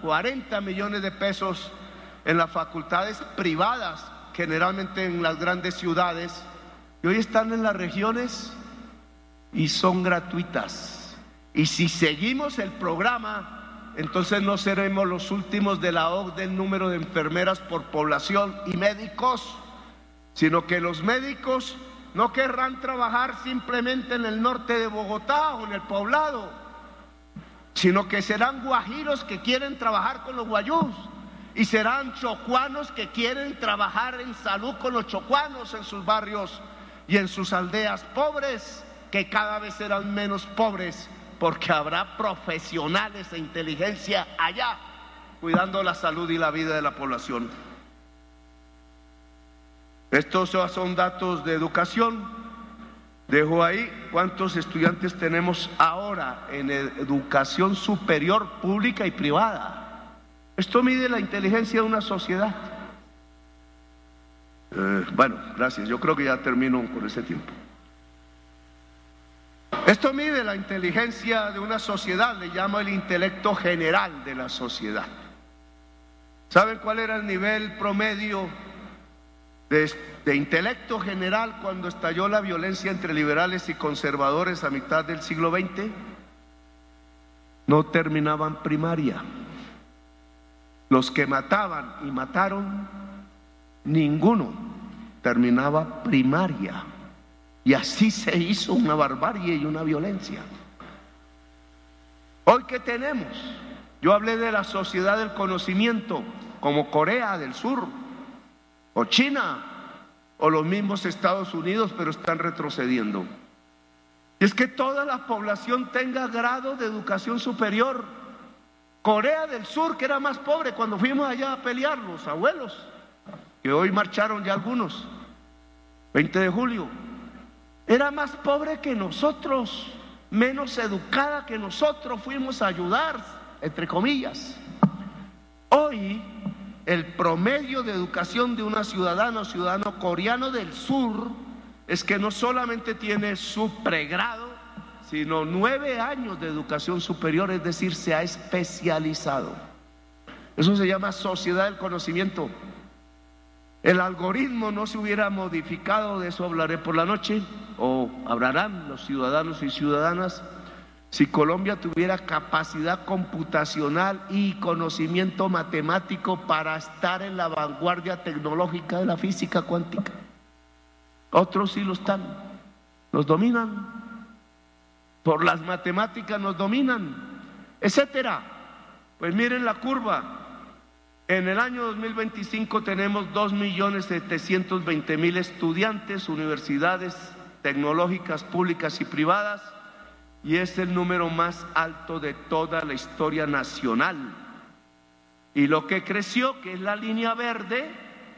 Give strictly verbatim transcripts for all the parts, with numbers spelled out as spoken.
cuarenta millones de pesos en las facultades privadas, generalmente en las grandes ciudades, y hoy están en las regiones y son gratuitas. Y si seguimos el programa, entonces no seremos los últimos de la O C D E en número de enfermeras por población y médicos, sino que los médicos no querrán trabajar simplemente en el norte de Bogotá o en el poblado, sino que serán guajiros que quieren trabajar con los guayús, y serán chocuanos que quieren trabajar en salud con los chocuanos en sus barrios y en sus aldeas pobres, que cada vez serán menos pobres, porque habrá profesionales de inteligencia allá cuidando la salud y la vida de la población. Estos son datos de educación. Dejo ahí cuántos estudiantes tenemos ahora en educación superior pública y privada. Esto mide la inteligencia de una sociedad. Eh, bueno, gracias. Yo creo que ya termino por ese tiempo. Esto mide la inteligencia de una sociedad, le llamo el intelecto general de la sociedad. ¿Saben cuál era el nivel promedio de, de intelecto general cuando estalló la violencia entre liberales y conservadores a mitad del siglo veinte? No terminaban primaria. Los que mataban y mataron, ninguno terminaba primaria. Y así se hizo una barbarie y una violencia. Hoy, ¿qué tenemos? Yo hablé de la sociedad del conocimiento, como Corea del Sur, o China, o los mismos Estados Unidos, pero están retrocediendo. Y es que toda la población tenga grado de educación superior. Corea del Sur, que era más pobre cuando fuimos allá a pelear, los abuelos, que hoy marcharon ya algunos, veinte de julio, era más pobre que nosotros, menos educada que nosotros, fuimos a ayudar, entre comillas. Hoy, el promedio de educación de una ciudadana o ciudadano coreano del sur es que no solamente tiene su pregrado, sino nueve años de educación superior, es decir, se ha especializado. Eso se llama sociedad del conocimiento. El algoritmo no se hubiera modificado, de eso hablaré por la noche, o hablarán los ciudadanos y ciudadanas, si Colombia tuviera capacidad computacional y conocimiento matemático para estar en la vanguardia tecnológica de la física cuántica. Otros sí lo están, nos dominan. Por las matemáticas nos dominan, etcétera. Pues miren la curva. En el año dos mil veinticinco tenemos dos millones setecientos veinte mil estudiantes, universidades tecnológicas públicas y privadas, y es el número más alto de toda la historia nacional. Y lo que creció, que es la línea verde,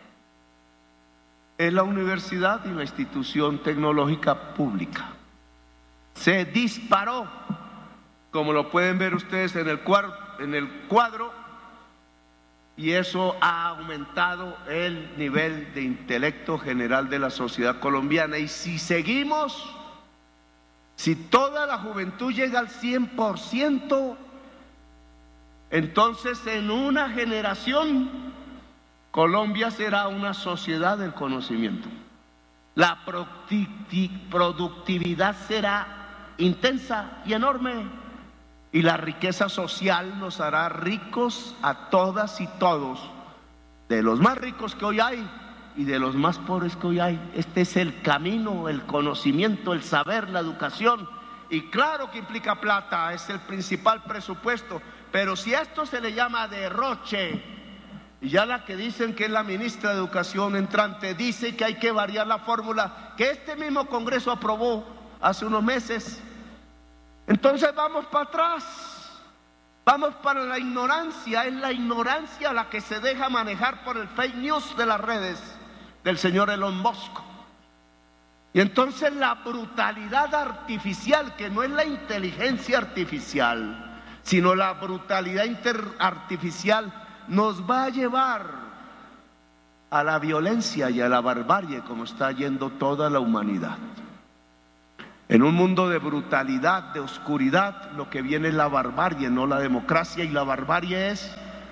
es la universidad y la institución tecnológica pública. Se disparó, como lo pueden ver ustedes en el cuadro, en el cuadro, y eso ha aumentado el nivel de intelecto general de la sociedad colombiana. Y si seguimos, si toda la juventud llega al cien por ciento, entonces en una generación Colombia será una sociedad del conocimiento. La productividad será intensa y enorme, y la riqueza social nos hará ricos a todas y todos, de los más ricos que hoy hay y de los más pobres que hoy hay. Este es el camino, el conocimiento, el saber, la educación, y claro que implica plata, es el principal presupuesto, pero si a esto se le llama derroche, y ya la que dicen que es la ministra de Educación entrante dice que hay que variar la fórmula que este mismo Congreso aprobó hace unos meses, entonces vamos para atrás, vamos para la ignorancia. Es la ignorancia la que se deja manejar por el fake news de las redes del señor Elon Musk. Y entonces la brutalidad artificial, que no es la inteligencia artificial, sino la brutalidad artificial, nos va a llevar a la violencia y a la barbarie, como está yendo toda la humanidad. En un mundo de brutalidad, de oscuridad, lo que viene es la barbarie, no la democracia, y la barbarie es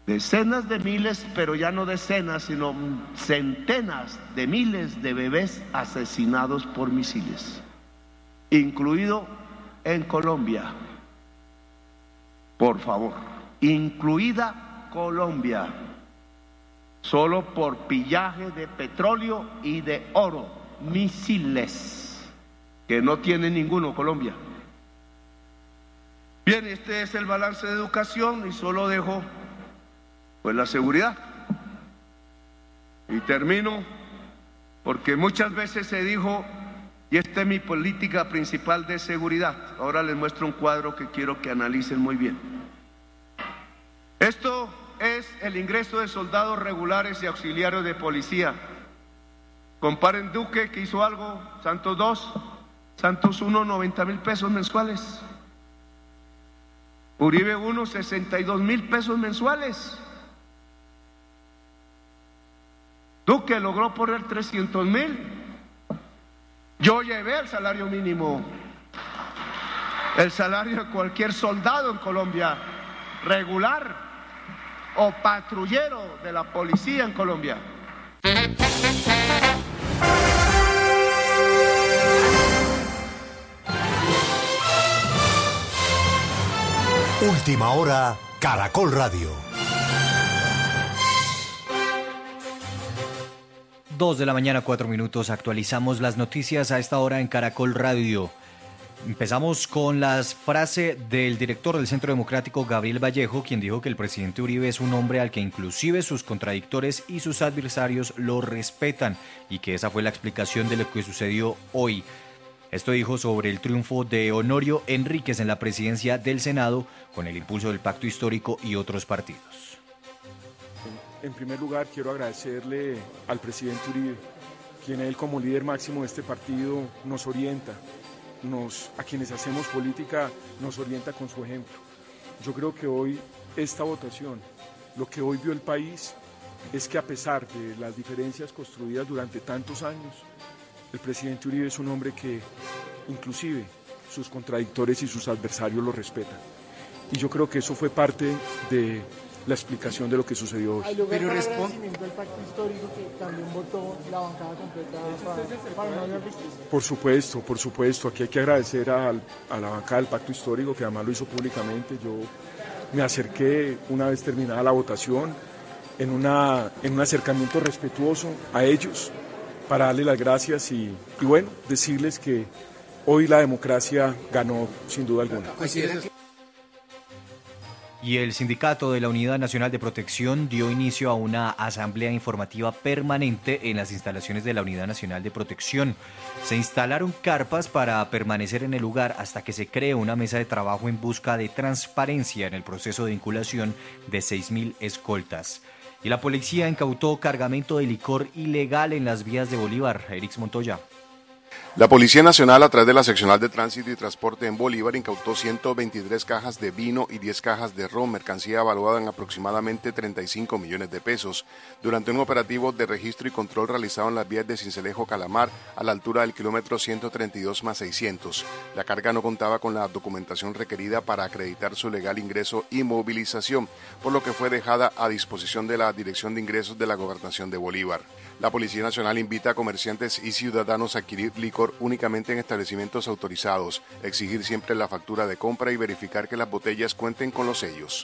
Decenas de miles, pero ya no decenas, sino centenas de miles de bebés asesinados por misiles, incluido en Colombia. Por favor, incluida Colombia, solo por pillaje de petróleo y de oro, misiles, que no tiene ninguno Colombia. Bien, este es el balance de educación y solo dejo pues la seguridad. Y termino porque muchas veces se dijo, y esta es mi política principal de seguridad. Ahora les muestro un cuadro que quiero que analicen muy bien. Esto es el ingreso de soldados regulares y auxiliares de policía. Comparen Duque, que hizo algo, Santos dos, Santos uno, noventa mil pesos mensuales. Uribe uno, sesenta y dos mil pesos mensuales. Duque logró poner trescientos mil. Yo llevé el salario mínimo, el salario de cualquier soldado en Colombia, regular o patrullero de la policía en Colombia. Última hora, Caracol Radio. Dos de la mañana, cuatro minutos. Actualizamos las noticias a esta hora en Caracol Radio. Empezamos con la frase del director del Centro Democrático, Gabriel Vallejo, quien dijo que el presidente Uribe es un hombre al que inclusive sus contradictores y sus adversarios lo respetan, y que esa fue la explicación de lo que sucedió hoy. Esto dijo sobre el triunfo de Honorio Enríquez en la presidencia del Senado con el impulso del Pacto Histórico y otros partidos. En primer lugar, quiero agradecerle al presidente Uribe, quien él como líder máximo de este partido nos orienta, nos, a quienes hacemos política nos orienta con su ejemplo. Yo creo que hoy esta votación, lo que hoy vio el país, es que a pesar de las diferencias construidas durante tantos años, el presidente Uribe es un hombre que inclusive sus contradictores y sus adversarios lo respetan. Y yo creo que eso fue parte de la explicación de lo que sucedió hoy. ¿Hay lugar Pero para responde... agradecimiento al pacto histórico que también votó la bancada completa para, para no haber justicia? Por supuesto, por supuesto. Aquí hay que agradecer a, a la bancada del pacto histórico, que además lo hizo públicamente. Yo me acerqué una vez terminada la votación en, una, en un acercamiento respetuoso a ellos para darles las gracias y, y bueno, decirles que hoy la democracia ganó sin duda alguna. Y el Sindicato de la Unidad Nacional de Protección dio inicio a una asamblea informativa permanente en las instalaciones de la Unidad Nacional de Protección. Se instalaron carpas para permanecer en el lugar hasta que se cree una mesa de trabajo en busca de transparencia en el proceso de vinculación de seis mil escoltas. Y la policía incautó cargamento de licor ilegal en las vías de Bolívar. Erix Montoya. La Policía Nacional, a través de la Seccional de Tránsito y Transporte en Bolívar, incautó ciento veintitrés cajas de vino y diez cajas de ron, mercancía evaluada en aproximadamente treinta y cinco millones de pesos, durante un operativo de registro y control realizado en las vías de Sincelejo-Calamar, a la altura del kilómetro ciento treinta y dos más seiscientos. La carga no contaba con la documentación requerida para acreditar su legal ingreso y movilización, por lo que fue dejada a disposición de la Dirección de Ingresos de la Gobernación de Bolívar. La Policía Nacional invita a comerciantes y ciudadanos a adquirir licor únicamente en establecimientos autorizados, exigir siempre la factura de compra y verificar que las botellas cuenten con los sellos.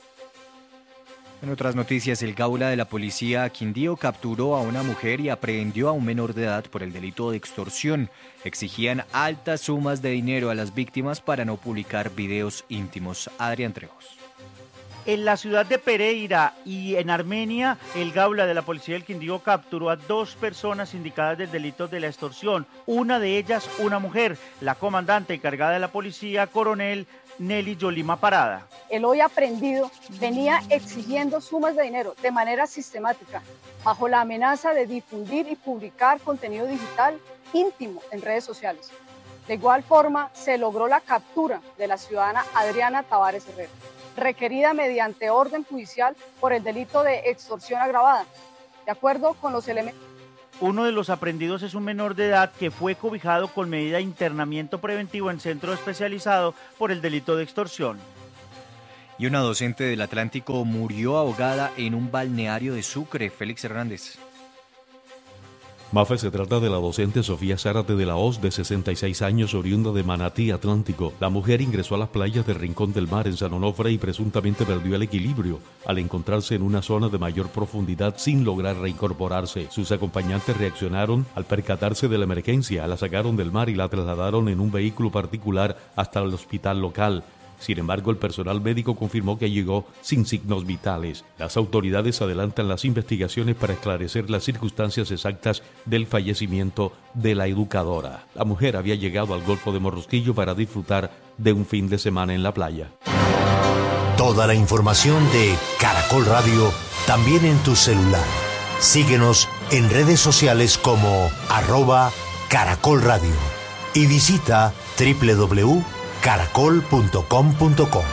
En otras noticias, el Gaula de la Policía Quindío capturó a una mujer y aprehendió a un menor de edad por el delito de extorsión. Exigían altas sumas de dinero a las víctimas para no publicar videos íntimos. Adrián Trejos. En la ciudad de Pereira y en Armenia, el Gaula de la Policía del Quindío capturó a dos personas indicadas del delito de la extorsión, una de ellas una mujer, la comandante encargada de la policía, coronel Nelly Yolima Parada. El hoy aprendido venía exigiendo sumas de dinero de manera sistemática, bajo la amenaza de difundir y publicar contenido digital íntimo en redes sociales. De igual forma, se logró la captura de la ciudadana Adriana Tavares Herrera, requerida mediante orden judicial por el delito de extorsión agravada, de acuerdo con los elementos. Uno de los aprendidos es un menor de edad que fue cobijado con medida de internamiento preventivo en centro especializado por el delito de extorsión. Y una docente del Atlántico murió ahogada en un balneario de Sucre. Félix Hernández. Mafe, se trata de la docente Sofía Zárate de la Hoz, de sesenta y seis años, oriunda de Manatí, Atlántico. La mujer ingresó a las playas de Rincón del Mar, en San Onofre, y presuntamente perdió el equilibrio al encontrarse en una zona de mayor profundidad sin lograr reincorporarse. Sus acompañantes reaccionaron al percatarse de la emergencia, la sacaron del mar y la trasladaron en un vehículo particular hasta el hospital local. Sin embargo, el personal médico confirmó que llegó sin signos vitales. Las autoridades adelantan las investigaciones para esclarecer las circunstancias exactas del fallecimiento de la educadora. La mujer había llegado al Golfo de Morrosquillo para disfrutar de un fin de semana en la playa. Toda la información de Caracol Radio también en tu celular. Síguenos en redes sociales como arroba Caracol Radio y visita doble u doble u doble u punto caracol punto com punto co.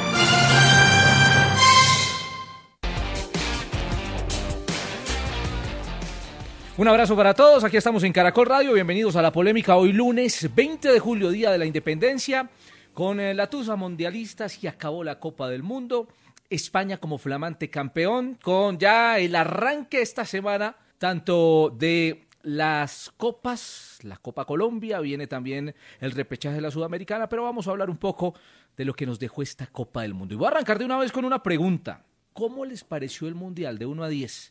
Un abrazo para todos, aquí estamos en Caracol Radio, bienvenidos a la polémica hoy lunes veinte de julio, Día de la Independencia, con eh, la tusa mundialista, se acabó la Copa del Mundo, España como flamante campeón, con ya el arranque esta semana, tanto de las copas, la Copa Colombia, viene también el repechaje de la Sudamericana, pero vamos a hablar un poco de lo que nos dejó esta Copa del Mundo. Y voy a arrancar de una vez con una pregunta. ¿Cómo les pareció el Mundial de uno a diez?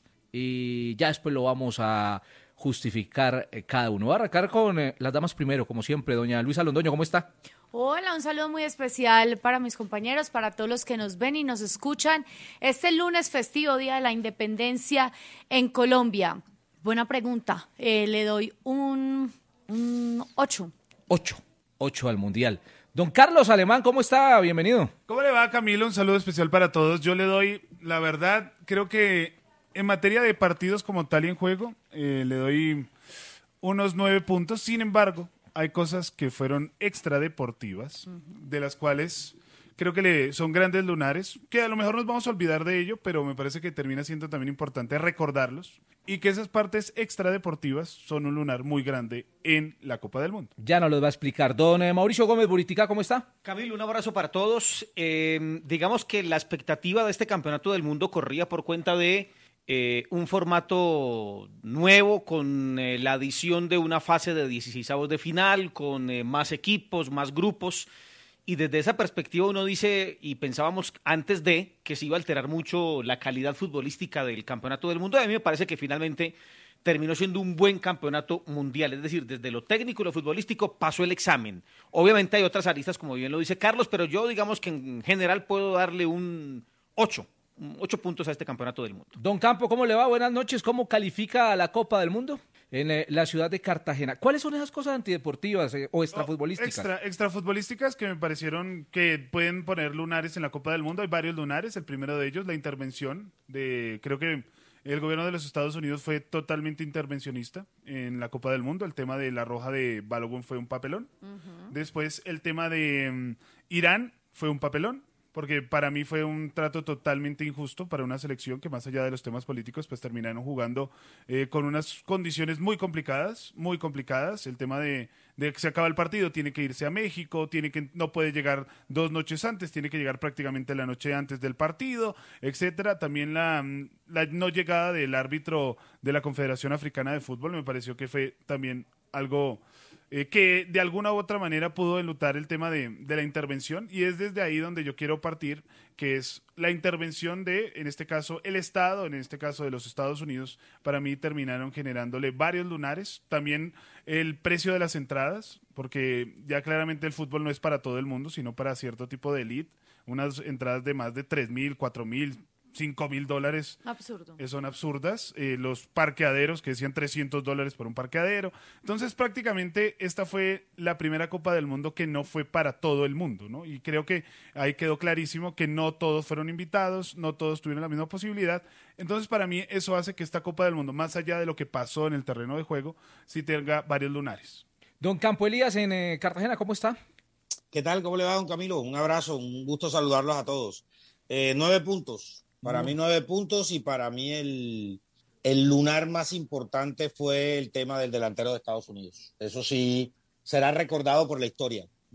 Y ya después lo vamos a justificar eh, cada uno. Voy a arrancar con eh, las damas primero, como siempre. Doña Luisa Londoño, ¿cómo está? Hola, un saludo muy especial para mis compañeros, para todos los que nos ven y nos escuchan. Este lunes festivo, Día de la Independencia en Colombia. Buena pregunta. Eh, le doy un, un ocho. Ocho. Ocho al Mundial. Don Carlos Alemán, ¿cómo está? Bienvenido. ¿Cómo le va, Camilo? Un saludo especial para todos. Yo le doy, la verdad, creo que en materia de partidos como tal y en juego, eh, le doy unos nueve puntos. Sin embargo, hay cosas que fueron extradeportivas, uh-huh. de las cuales creo que le, son grandes lunares, que a lo mejor nos vamos a olvidar de ello, pero me parece que termina siendo también importante recordarlos, y que esas partes extradeportivas son un lunar muy grande en la Copa del Mundo. Ya nos lo va a explicar. Don eh, Mauricio Gómez Buritica, ¿cómo está? Camilo, un abrazo para todos. Eh, digamos que la expectativa de este Campeonato del Mundo corría por cuenta de eh, un formato nuevo, con eh, la adición de una fase de dieciseisavos de final, con eh, más equipos, más grupos. Y desde esa perspectiva uno dice, y pensábamos antes de, que se iba a alterar mucho la calidad futbolística del Campeonato del Mundo. A mí me parece que finalmente terminó siendo un buen campeonato mundial. Es decir, desde lo técnico y lo futbolístico pasó el examen. Obviamente hay otras aristas, como bien lo dice Carlos, pero yo digamos que en general puedo darle un ocho. Ocho puntos a este Campeonato del Mundo. Don Campo, ¿cómo le va? Buenas noches. ¿Cómo califica a la Copa del Mundo en eh, la ciudad de Cartagena? ¿Cuáles son esas cosas antideportivas eh, o extrafutbolísticas? Extra, extrafutbolísticas que me parecieron que pueden poner lunares en la Copa del Mundo. Hay varios lunares. El primero de ellos, la intervención de, creo que el gobierno de los Estados Unidos fue totalmente intervencionista en la Copa del Mundo. El tema de la roja de Balogun fue un papelón. Uh-huh. Después el tema de um, Irán fue un papelón, porque para mí fue un trato totalmente injusto para una selección que, más allá de los temas políticos, pues terminaron jugando eh, con unas condiciones muy complicadas, muy complicadas. El tema de, de que se acaba el partido, tiene que irse a México, tiene que no puede llegar dos noches antes, tiene que llegar prácticamente la noche antes del partido, etcétera. También la, la no llegada del árbitro de la Confederación Africana de Fútbol me pareció que fue también algo Eh, que de alguna u otra manera pudo enlutar el tema de, de la intervención, y es desde ahí donde yo quiero partir, que es la intervención de, en este caso, el Estado, en este caso de los Estados Unidos. Para mí terminaron generándole varios lunares. También el precio de las entradas, porque ya claramente el fútbol no es para todo el mundo, sino para cierto tipo de elite. Unas entradas de más de tres mil, cuatro mil, cinco mil dólares. Absurdo. Eh, son absurdas. Eh, los parqueaderos que decían trescientos dólares por un parqueadero. Entonces, prácticamente, esta fue la primera Copa del Mundo que no fue para todo el mundo, ¿no? Y creo que ahí quedó clarísimo que no todos fueron invitados, no todos tuvieron la misma posibilidad. Entonces, para mí, eso hace que esta Copa del Mundo, más allá de lo que pasó en el terreno de juego, sí tenga varios lunares. Don Campo Elías, en eh, Cartagena, ¿cómo está? ¿Qué tal? ¿Cómo le va, don Camilo? Un abrazo, un gusto saludarlos a todos. Eh, nueve puntos. Para mí nueve puntos, y para mí el, el lunar más importante fue el tema del delantero de Estados Unidos. Eso sí será recordado por la historia.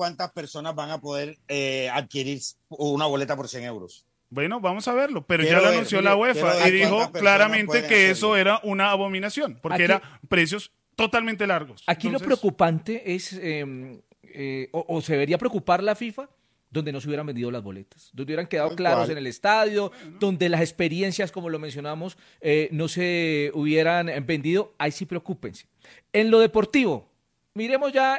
cuántas personas van a poder eh, adquirir una boleta por cien euros. Bueno, vamos a verlo, pero Quiero ya lo ver, anunció quiero- la UEFA quiero y ver dijo cuántas personas claramente pueden que hacerlo. eso era una abominación, porque Aquí- era precios totalmente largos. Aquí Entonces, lo preocupante es, eh, eh, o, o se debería preocupar la FIFA, donde no se hubieran vendido las boletas, donde hubieran quedado claros en el estadio, bueno. donde las experiencias, como lo mencionamos, eh, no se hubieran vendido. Ahí sí preocúpense. En lo deportivo, miremos ya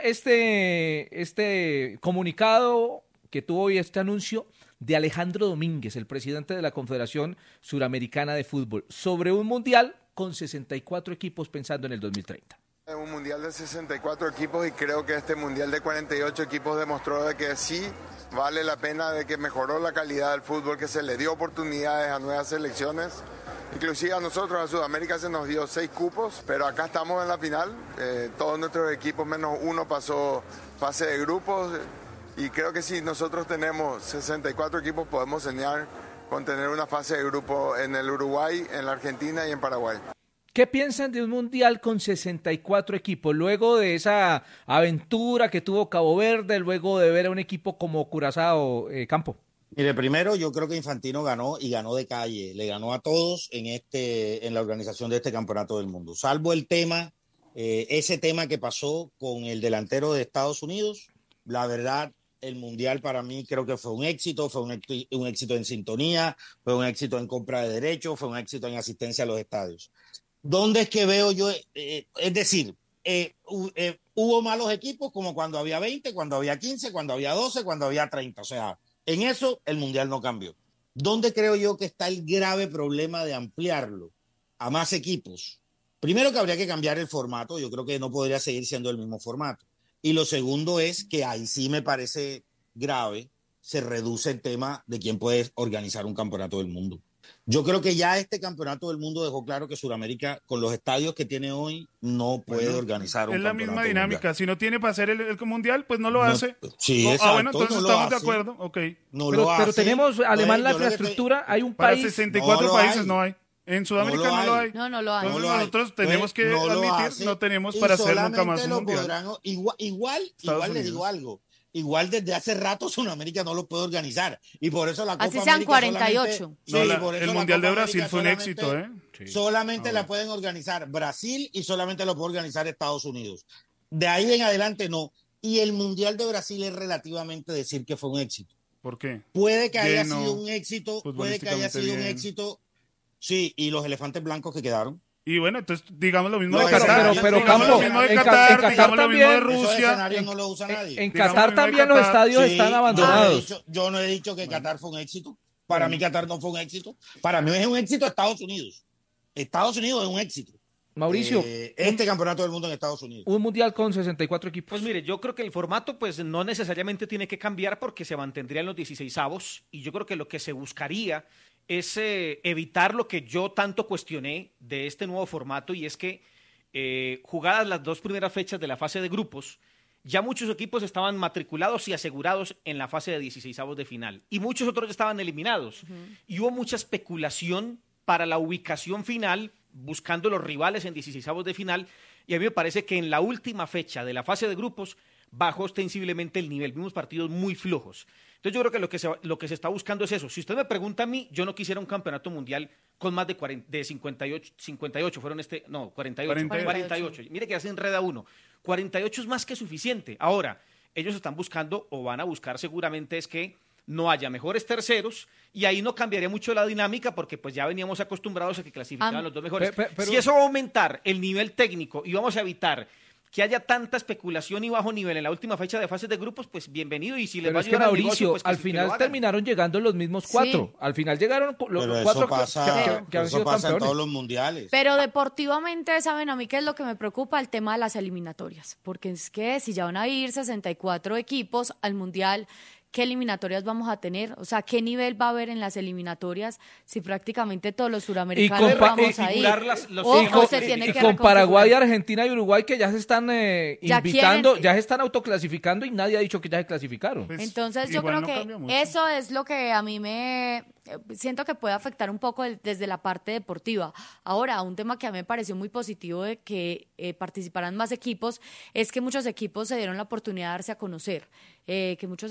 este, este comunicado que tuvo hoy, este anuncio de Alejandro Domínguez, el presidente de la Confederación Suramericana de Fútbol, sobre un mundial con sesenta y cuatro equipos pensando en el dos mil treinta. Un mundial de sesenta y cuatro equipos y creo que este mundial de cuarenta y ocho equipos demostró de que sí vale la pena, de que mejoró la calidad del fútbol, que se le dio oportunidades a nuevas selecciones. Inclusive a nosotros, a Sudamérica, se nos dio seis cupos, pero acá estamos en la final. Eh, todos nuestros equipos, menos uno, pasó fase de grupos. Y creo que si nosotros tenemos sesenta y cuatro equipos, podemos soñar con tener una fase de grupo en el Uruguay, en la Argentina y en Paraguay. ¿Qué piensan de un mundial con sesenta y cuatro equipos? Luego de esa aventura que tuvo Cabo Verde, luego de ver a un equipo como Curazao, eh, Campo. Mire, primero yo creo que Infantino ganó y ganó de calle, le ganó a todos en, este, en la organización de este campeonato del mundo, salvo el tema, eh, ese tema que pasó con el delantero de Estados Unidos. La verdad, el mundial para mí creo que fue un éxito, fue un, un éxito en sintonía, fue un éxito en compra de derechos, fue un éxito en asistencia a los estadios. ¿Dónde es que veo yo? Eh, es decir, eh, eh, hubo malos equipos como cuando había veinte, cuando había quince, cuando había doce, cuando había treinta. O sea, en eso el mundial no cambió. ¿Dónde creo yo que está el grave problema de ampliarlo a más equipos? Primero, que habría que cambiar el formato. Yo creo que no podría seguir siendo el mismo formato. Y lo segundo es que ahí sí me parece grave, se reduce el tema de quién puede organizar un campeonato del mundo. Yo creo que ya este campeonato del mundo dejó claro que Sudamérica, con los estadios que tiene hoy, no puede bueno, organizar un campeonato. Es la misma dinámica. Mundial. Si no tiene para hacer el, el mundial, pues no lo hace. No, sí, oh, exacto, ah, bueno, entonces no estamos de acuerdo. Okay. No pero, lo pero hace. tenemos, además, pues, la infraestructura, estoy... hay un para país... Para sesenta y cuatro no países hay. no hay. En Sudamérica no lo hay. No, no lo hay. Entonces no lo nosotros hay. tenemos que no admitir, no tenemos para hacer nunca más un mundial. Podrán, igual, igual, igual les digo algo. Igual desde hace rato Sudamérica no lo puede organizar y por eso la Copa Así sean América cuarenta y ocho. Sí, no, la, por eso el la Mundial Copa de Brasil América fue un éxito, ¿eh? Sí. Solamente ah, la pueden organizar Brasil y solamente lo puede organizar Estados Unidos. De ahí en adelante no. Y el Mundial de Brasil es relativamente decir que fue un éxito. ¿Por qué? Puede que haya Lleno, sido un éxito, puede que haya sido bien. un éxito. Sí, y los elefantes blancos que quedaron. Y bueno, entonces digamos lo mismo no, de Qatar. Pero, pero, digamos Campo, lo mismo de en, Qatar, en Qatar digamos también, lo mismo de Rusia. En, no lo usa nadie. En, en Qatar también los Qatar. estadios sí, están abandonados. Yo no, he dicho, yo no he dicho que Qatar fue un éxito. Para mí Qatar no fue un éxito. Para mí es un éxito Estados Unidos. Estados Unidos es un éxito. Mauricio, eh, este campeonato del mundo en Estados Unidos. Un mundial con sesenta y cuatro equipos. Pues mire, yo creo que el formato pues no necesariamente tiene que cambiar porque se mantendrían los dieciseisavos y yo creo que lo que se buscaría es eh, evitar lo que yo tanto cuestioné de este nuevo formato y es que eh, jugadas las dos primeras fechas de la fase de grupos, ya muchos equipos estaban matriculados y asegurados en la fase de dieciseisavos de final y muchos otros estaban eliminados. Uh-huh. Y hubo mucha especulación para la ubicación final buscando los rivales en dieciseisavos de final y a mí me parece que en la última fecha de la fase de grupos bajó ostensiblemente el nivel, vimos partidos muy flojos. Entonces yo creo que lo que se, lo que se está buscando es eso. Si usted me pregunta a mí, yo no quisiera un campeonato mundial con más de, cuarenta, de cincuenta y ocho, cincuenta y ocho, fueron este, no, cuarenta y ocho, cuarenta y ocho. cuarenta y ocho. Mire que ya se enreda uno. cuarenta y ocho es más que suficiente. Ahora, ellos están buscando o van a buscar seguramente es que no haya mejores terceros y ahí no cambiaría mucho la dinámica porque pues ya veníamos acostumbrados a que clasificaban um, los dos mejores. Pero, pero, si eso va a aumentar el nivel técnico y vamos a evitar que haya tanta especulación y bajo nivel en la última fecha de fases de grupos, pues bienvenido. Y si les pero va es a ayudar que Mauricio, al negocio, pues que al sí, final que terminaron llegando los mismos cuatro. Sí. Al final llegaron los pero cuatro eso pasa, que, que, que han eso sido pasa campeones. en todos los mundiales. Pero deportivamente, ¿saben a mí qué es lo que me preocupa? El tema de las eliminatorias. Porque es que si ya van a ir sesenta y cuatro equipos al mundial, ¿qué eliminatorias vamos a tener? O sea, ¿qué nivel va a haber en las eliminatorias si prácticamente todos los suramericanos vamos a ir? Las, los o, o se tiene y que con Paraguay, Argentina y Uruguay que ya se están eh, ya invitando, quieren, ya se están autoclasificando y nadie ha dicho que ya se clasificaron. Pues, entonces yo creo no que eso es lo que a mí me... siento que puede afectar un poco el, desde la parte deportiva. Ahora, un tema que a mí me pareció muy positivo de que eh, participaran más equipos es que muchos equipos se dieron la oportunidad de darse a conocer, eh, que muchos equipos hicieron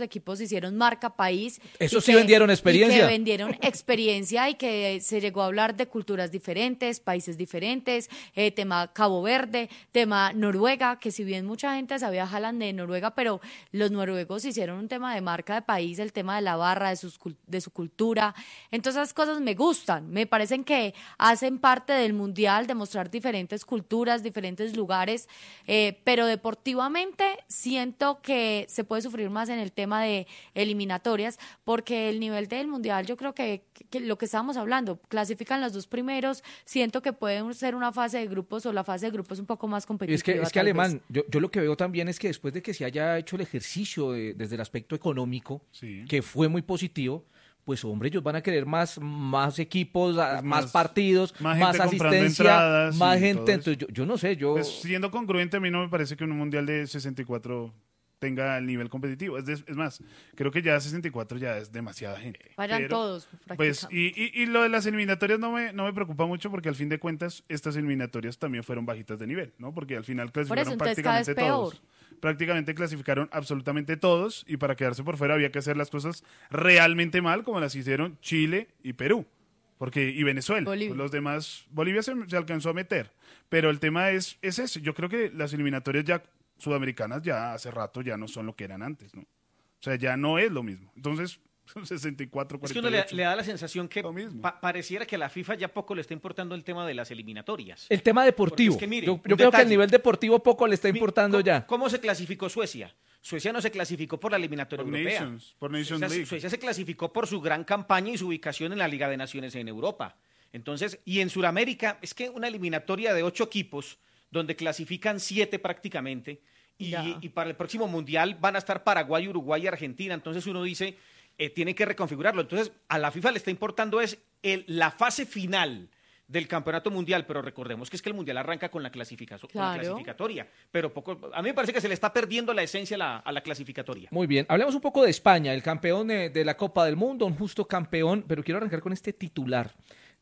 hicieron marca país. Eso sí vendieron experiencia. Y que vendieron experiencia y que se llegó a hablar de culturas diferentes, países diferentes, eh, tema Cabo Verde, tema Noruega, que si bien mucha gente sabía Haaland de Noruega, pero los noruegos hicieron un tema de marca de país, el tema de la barra, de, sus, de su cultura. Entonces esas cosas me gustan, me parecen que hacen parte del mundial, de mostrar diferentes culturas, diferentes lugares, eh, pero deportivamente siento que se puede sufrir más en el tema de eliminatorias, porque el nivel del mundial, yo creo que, que lo que estábamos hablando, clasifican los dos primeros, siento que puede ser una fase de grupos o la fase de grupos un poco más competitiva. Es que, es que Alemán, yo, yo lo que veo también es que después de que se haya hecho el ejercicio de, desde el aspecto económico, sí, que fue muy positivo, pues hombre, ellos van a querer más, más equipos, más, más partidos, más, más asistencia, más gente. Entonces yo, yo no sé, yo... Pues siendo congruente, a mí no me parece que un mundial de sesenta y cuatro tenga el nivel competitivo. Es, de, es más, creo que ya sesenta y cuatro ya es demasiada gente. Vayan Pero, todos, pues y, y, y lo de las eliminatorias no me, no me preocupa mucho porque al fin de cuentas estas eliminatorias también fueron bajitas de nivel, ¿no? Porque al final clasificaron Por eso, prácticamente todos. Peor. Prácticamente clasificaron absolutamente todos y para quedarse por fuera había que hacer las cosas realmente mal como las hicieron Chile y Perú. Porque, y Venezuela, Bolivia. Los demás, Bolivia se, se alcanzó a meter, pero el tema es, es eso, yo creo que las eliminatorias ya sudamericanas ya hace rato ya no son lo que eran antes, ¿no? O sea, ya no es lo mismo. Entonces, sesenta y cuatro, cuarenta y ocho. Es que uno le, le da la sensación que pa pareciera que a la FIFA ya poco le está importando el tema de las eliminatorias. El tema deportivo. Es que, mire, yo yo creo que el nivel deportivo poco le está importando ¿Cómo, ya. ¿Cómo se clasificó Suecia? Suecia no se clasificó por la eliminatoria por europea. Nations, por Nations Suecia, League. Suecia se clasificó por su gran campaña y su ubicación en la Liga de Naciones en Europa. Entonces, y en Sudamérica, es que una eliminatoria de ocho equipos, donde clasifican siete prácticamente, y, y para el próximo Mundial van a estar Paraguay, Uruguay y Argentina. Entonces uno dice, eh, tiene que reconfigurarlo. Entonces, a la FIFA le está importando es el, la fase final del campeonato mundial, pero recordemos que es que el mundial arranca con la, clasificación, claro. con la clasificatoria, pero poco, a mí me parece que se le está perdiendo la esencia a la, a la clasificatoria. Muy bien, hablemos un poco de España, el campeón de, de la Copa del Mundo, un justo campeón, pero quiero arrancar con este titular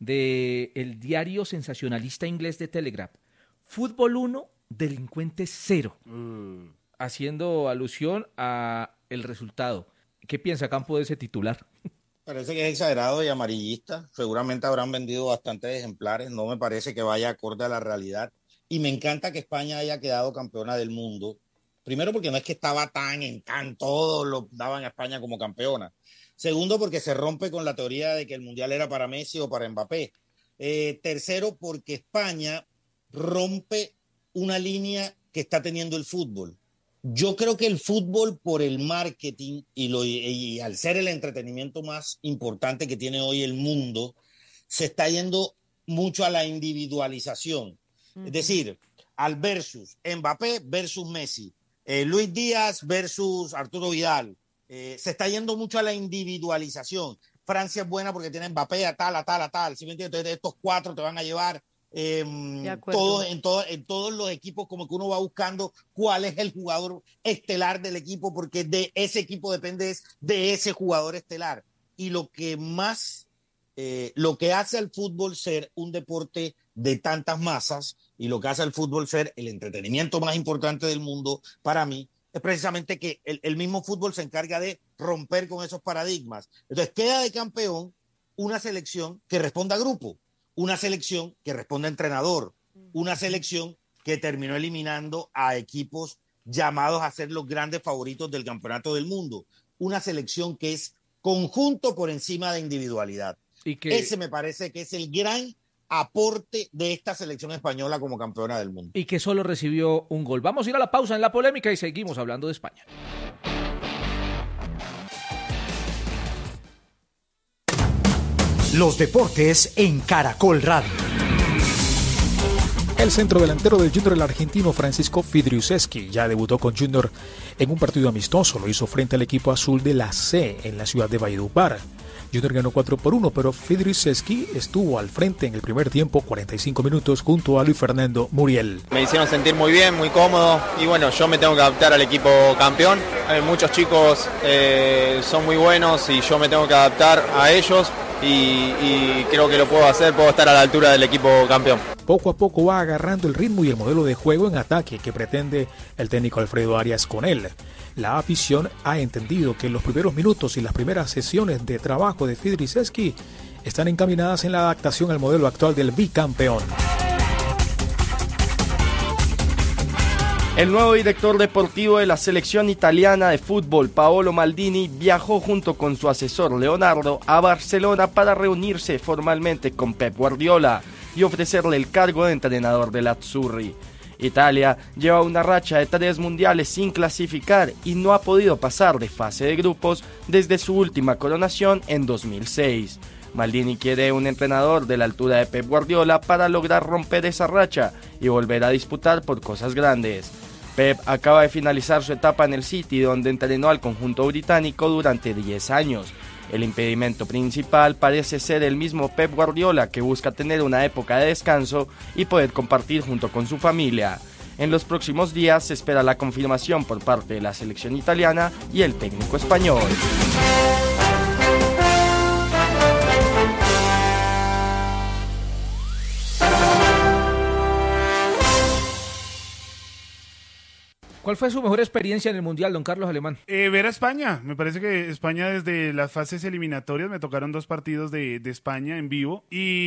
de el diario sensacionalista inglés de Telegraph. Fútbol uno, delincuente cero, mm. haciendo alusión a el resultado. ¿Qué piensa Campo de ese titular? Parece que es exagerado y amarillista. Seguramente habrán vendido bastantes ejemplares. No me parece que vaya acorde a la realidad. Y me encanta que España haya quedado campeona del mundo. Primero porque no es que estaba tan en tan, todos lo daban a España como campeona. Segundo porque se rompe con la teoría de que el Mundial era para Messi o para Mbappé. Eh, tercero porque España rompe una línea que está teniendo el fútbol. Yo creo que el fútbol, por el marketing y, lo, y, y al ser el entretenimiento más importante que tiene hoy el mundo, se está yendo mucho a la individualización. Uh-huh. Es decir, al versus Mbappé versus Messi, eh, Luis Díaz versus Arturo Vidal. Eh, se está yendo mucho a la individualización. Francia es buena porque tiene Mbappé a tal, a tal, a tal. ¿Sí me entiendes? Entonces estos cuatro te van a llevar... Eh, todo, en, todo, en todos los equipos como que uno va buscando cuál es el jugador estelar del equipo porque de ese equipo depende de ese jugador estelar y lo que más eh, lo que hace al fútbol ser un deporte de tantas masas y lo que hace al fútbol ser el entretenimiento más importante del mundo para mí es precisamente que el, el mismo fútbol se encarga de romper con esos paradigmas. Entonces queda de campeón una selección que responda a grupo, una selección que responde a entrenador, una selección que terminó eliminando a equipos llamados a ser los grandes favoritos del campeonato del mundo, una selección que es conjunto por encima de individualidad. Y que... Ese me parece que es el gran aporte de esta selección española como campeona del mundo. Y que solo recibió un gol. Vamos a ir a la pausa en la polémica y seguimos hablando de España. Los deportes en Caracol Radio. El centrodelantero del Junior, el argentino Francisco Fidriuszewski, ya debutó con Junior en un partido amistoso. Lo hizo frente al equipo azul de la C en la ciudad de Valledupar. Junior ganó cuatro por uno, pero Fidriuszewski estuvo al frente en el primer tiempo, cuarenta y cinco minutos, junto a Luis Fernando Muriel. Me hicieron sentir muy bien, muy cómodo, y bueno, yo me tengo que adaptar al equipo campeón. Eh, muchos chicos eh, son muy buenos y yo me tengo que adaptar a ellos, y, y creo que lo puedo hacer, puedo estar a la altura del equipo campeón. poco a poco va agarrando el ritmo y el modelo de juego en ataque que pretende el técnico Alfredo Arias con él. La afición ha entendido que los primeros minutos y las primeras sesiones de trabajo de Fidriševský están encaminadas en la adaptación al modelo actual del bicampeón. El nuevo director deportivo de la selección italiana de fútbol, Paolo Maldini, viajó junto con su asesor Leonardo a Barcelona para reunirse formalmente con Pep Guardiola y ofrecerle el cargo de entrenador del Azzurri. Italia lleva una racha de tres mundiales sin clasificar y no ha podido pasar de fase de grupos desde su última coronación en dos mil seis. Maldini quiere un entrenador de la altura de Pep Guardiola para lograr romper esa racha y volver a disputar por cosas grandes. Pep acaba de finalizar su etapa en el City, donde entrenó al conjunto británico durante diez años. El impedimento principal parece ser el mismo Pep Guardiola, que busca tener una época de descanso y poder compartir junto con su familia. En los próximos días se espera la confirmación por parte de la selección italiana y el técnico español. ¿Cuál fue su mejor experiencia en el Mundial, don Carlos Alemán? Eh, ver a España. Me parece que España desde las fases eliminatorias, me tocaron dos partidos de, de España en vivo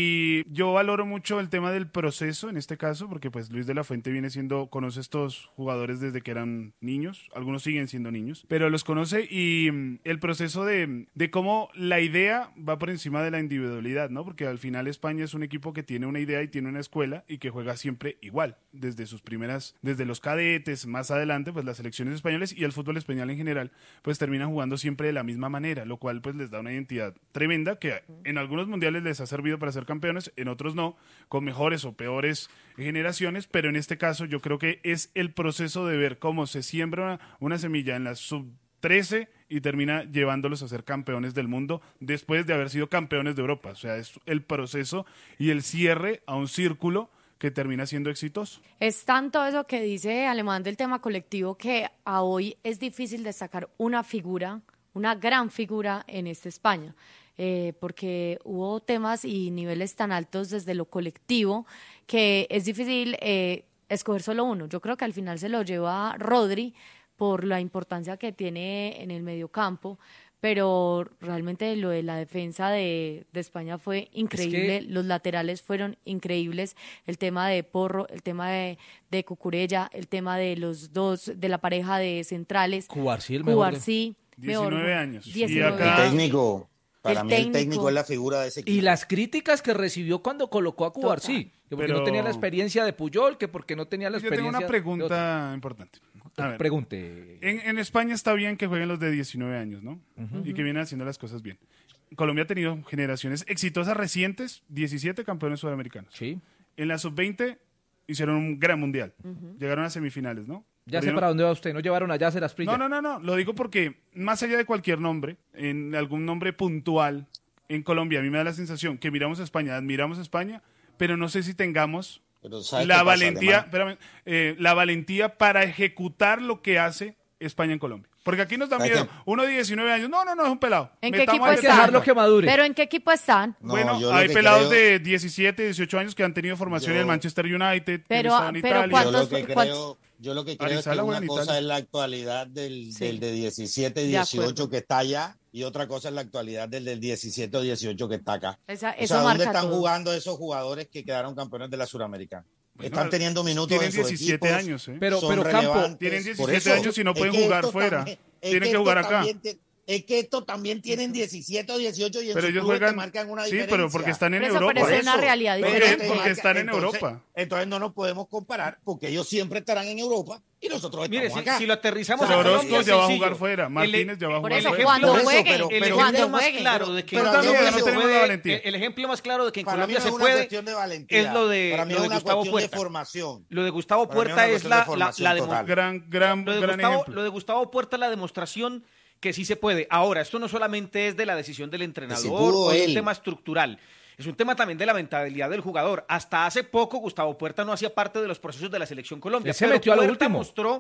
y yo valoro mucho el tema del proceso en este caso, porque pues Luis de la Fuente viene siendo, conoce estos jugadores desde que eran niños, algunos siguen siendo niños, pero los conoce y mm, el proceso de, de cómo la idea va por encima de la individualidad, ¿no? Porque al final España es un equipo que tiene una idea y tiene una escuela y que juega siempre igual, desde sus primeras, desde los cadetes, más adelante pues las selecciones españolas y el fútbol español en general pues terminan jugando siempre de la misma manera, lo cual pues les da una identidad tremenda que en algunos mundiales les ha servido para ser campeones, en otros no, con mejores o peores generaciones, pero en este caso yo creo que es el proceso de ver cómo se siembra una, una semilla en la sub trece y termina llevándolos a ser campeones del mundo después de haber sido campeones de Europa. O sea, es el proceso y el cierre a un círculo que termina siendo exitoso. Es tanto eso que dice Alemán del tema colectivo que a hoy es difícil destacar una figura, una gran figura en esta España, eh, porque hubo temas y niveles tan altos desde lo colectivo que es difícil eh, escoger solo uno. Yo creo que al final se lo lleva Rodri por la importancia que tiene en el mediocampo, pero realmente lo de la defensa de, de España fue increíble, es que... los laterales fueron increíbles, el tema de Porro, el tema de, de Cucurella, el tema de los dos, de la pareja de centrales, Cubarsí, el Cubarsí, diecinueve años. diecinueve. Y acá... El técnico, para el mí técnico. el técnico es la figura de ese equipo. Y las críticas que recibió cuando colocó a Cubarsí, que porque Pero... no tenía la experiencia de Puyol, que porque no tenía la Yo experiencia... tengo una pregunta importante. A ver, Pregunte. En, en España está bien que jueguen los de diecinueve años, ¿no? Uh-huh. Y que vienen haciendo las cosas bien. Colombia ha tenido generaciones exitosas recientes, diecisiete campeones sudamericanos. Sí. En la sub veinte hicieron un gran mundial. Uh-huh. Llegaron a semifinales, ¿no? Ya Pero sé para dónde va usted, ¿no llevaron a Yasser Asprilla? No, no, no, no, lo digo porque más allá de cualquier nombre, en algún nombre puntual, en Colombia a mí me da la sensación que miramos a España, admiramos a España, pero no sé si tengamos... La valentía, espérame, eh, la valentía para ejecutar lo que hace España en Colombia. Porque aquí nos da miedo. Uno de diecinueve años, no, no, no, es un pelado. ¿En qué Metamos equipo al están? Dejarlo que madure. ¿Pero en qué equipo están? No, bueno, yo hay lo que pelados creo- de diecisiete, dieciocho años que han tenido formación Yo- en el Manchester United, que Pero- han estado en pero Italia. ¿cuántos- Yo lo que cuántos- creo, yo lo que creo es Arizala que juega una en cosa Italia. es la actualidad del, Sí. del de diecisiete, De acuerdo. dieciocho que está allá y otra cosa es la actualidad del del diecisiete o dieciocho que está acá. Esa- O eso sea, ¿dónde marca están todo. jugando esos jugadores que quedaron campeones de la Suramericana? Bueno, Están teniendo minutos tienen en sus diecisiete equipos, años, ¿eh? Pero- son pero Campo, relevantes. tienen Por diecisiete eso, años y no es pueden que jugar estos fuera. también- es Tienen que estos jugar acá. también te- Es que estos también tienen diecisiete o dieciocho y en Pero sus ellos clubes te juegan, marcan una sí, diferencia. pero porque están en Pero eso Europa. parece una Eso, realidad pero diferente. te Porque marca- están en entonces- Europa. Entonces no nos podemos comparar porque ellos siempre estarán en Europa y nosotros Mire, estamos si, acá. si lo aterrizamos O sea, a Orozco Colombia, es ya va a sencillo. jugar fuera, Martínez ya va a Por jugar eso, fuera. cuando Por eso, jueguen, pero- El pero cuando ejemplo más jueguen. claro de que Pero en a mí Colombia eso se no tenemos la puede, valentía. el ejemplo más claro de que en Para mí Colombia no se es una puede cuestión de valentía. es lo de, Para mí lo es de una Gustavo cuestión de Puerta. formación. Lo de Gustavo Para mí es Puerta una es cuestión la, de la, formación la demo- total. Gran, gran, lo de gran Gustavo, ejemplo. lo de Gustavo Puerta es la demostración que sí se puede. Ahora, esto no solamente es de la decisión del entrenador pudo o de un él. tema estructural. Es un tema también de la mentalidad del jugador. Hasta hace poco Gustavo Puerta no hacía parte de los procesos de la selección Colombia. Él se pero metió a lo Puerta último. mostró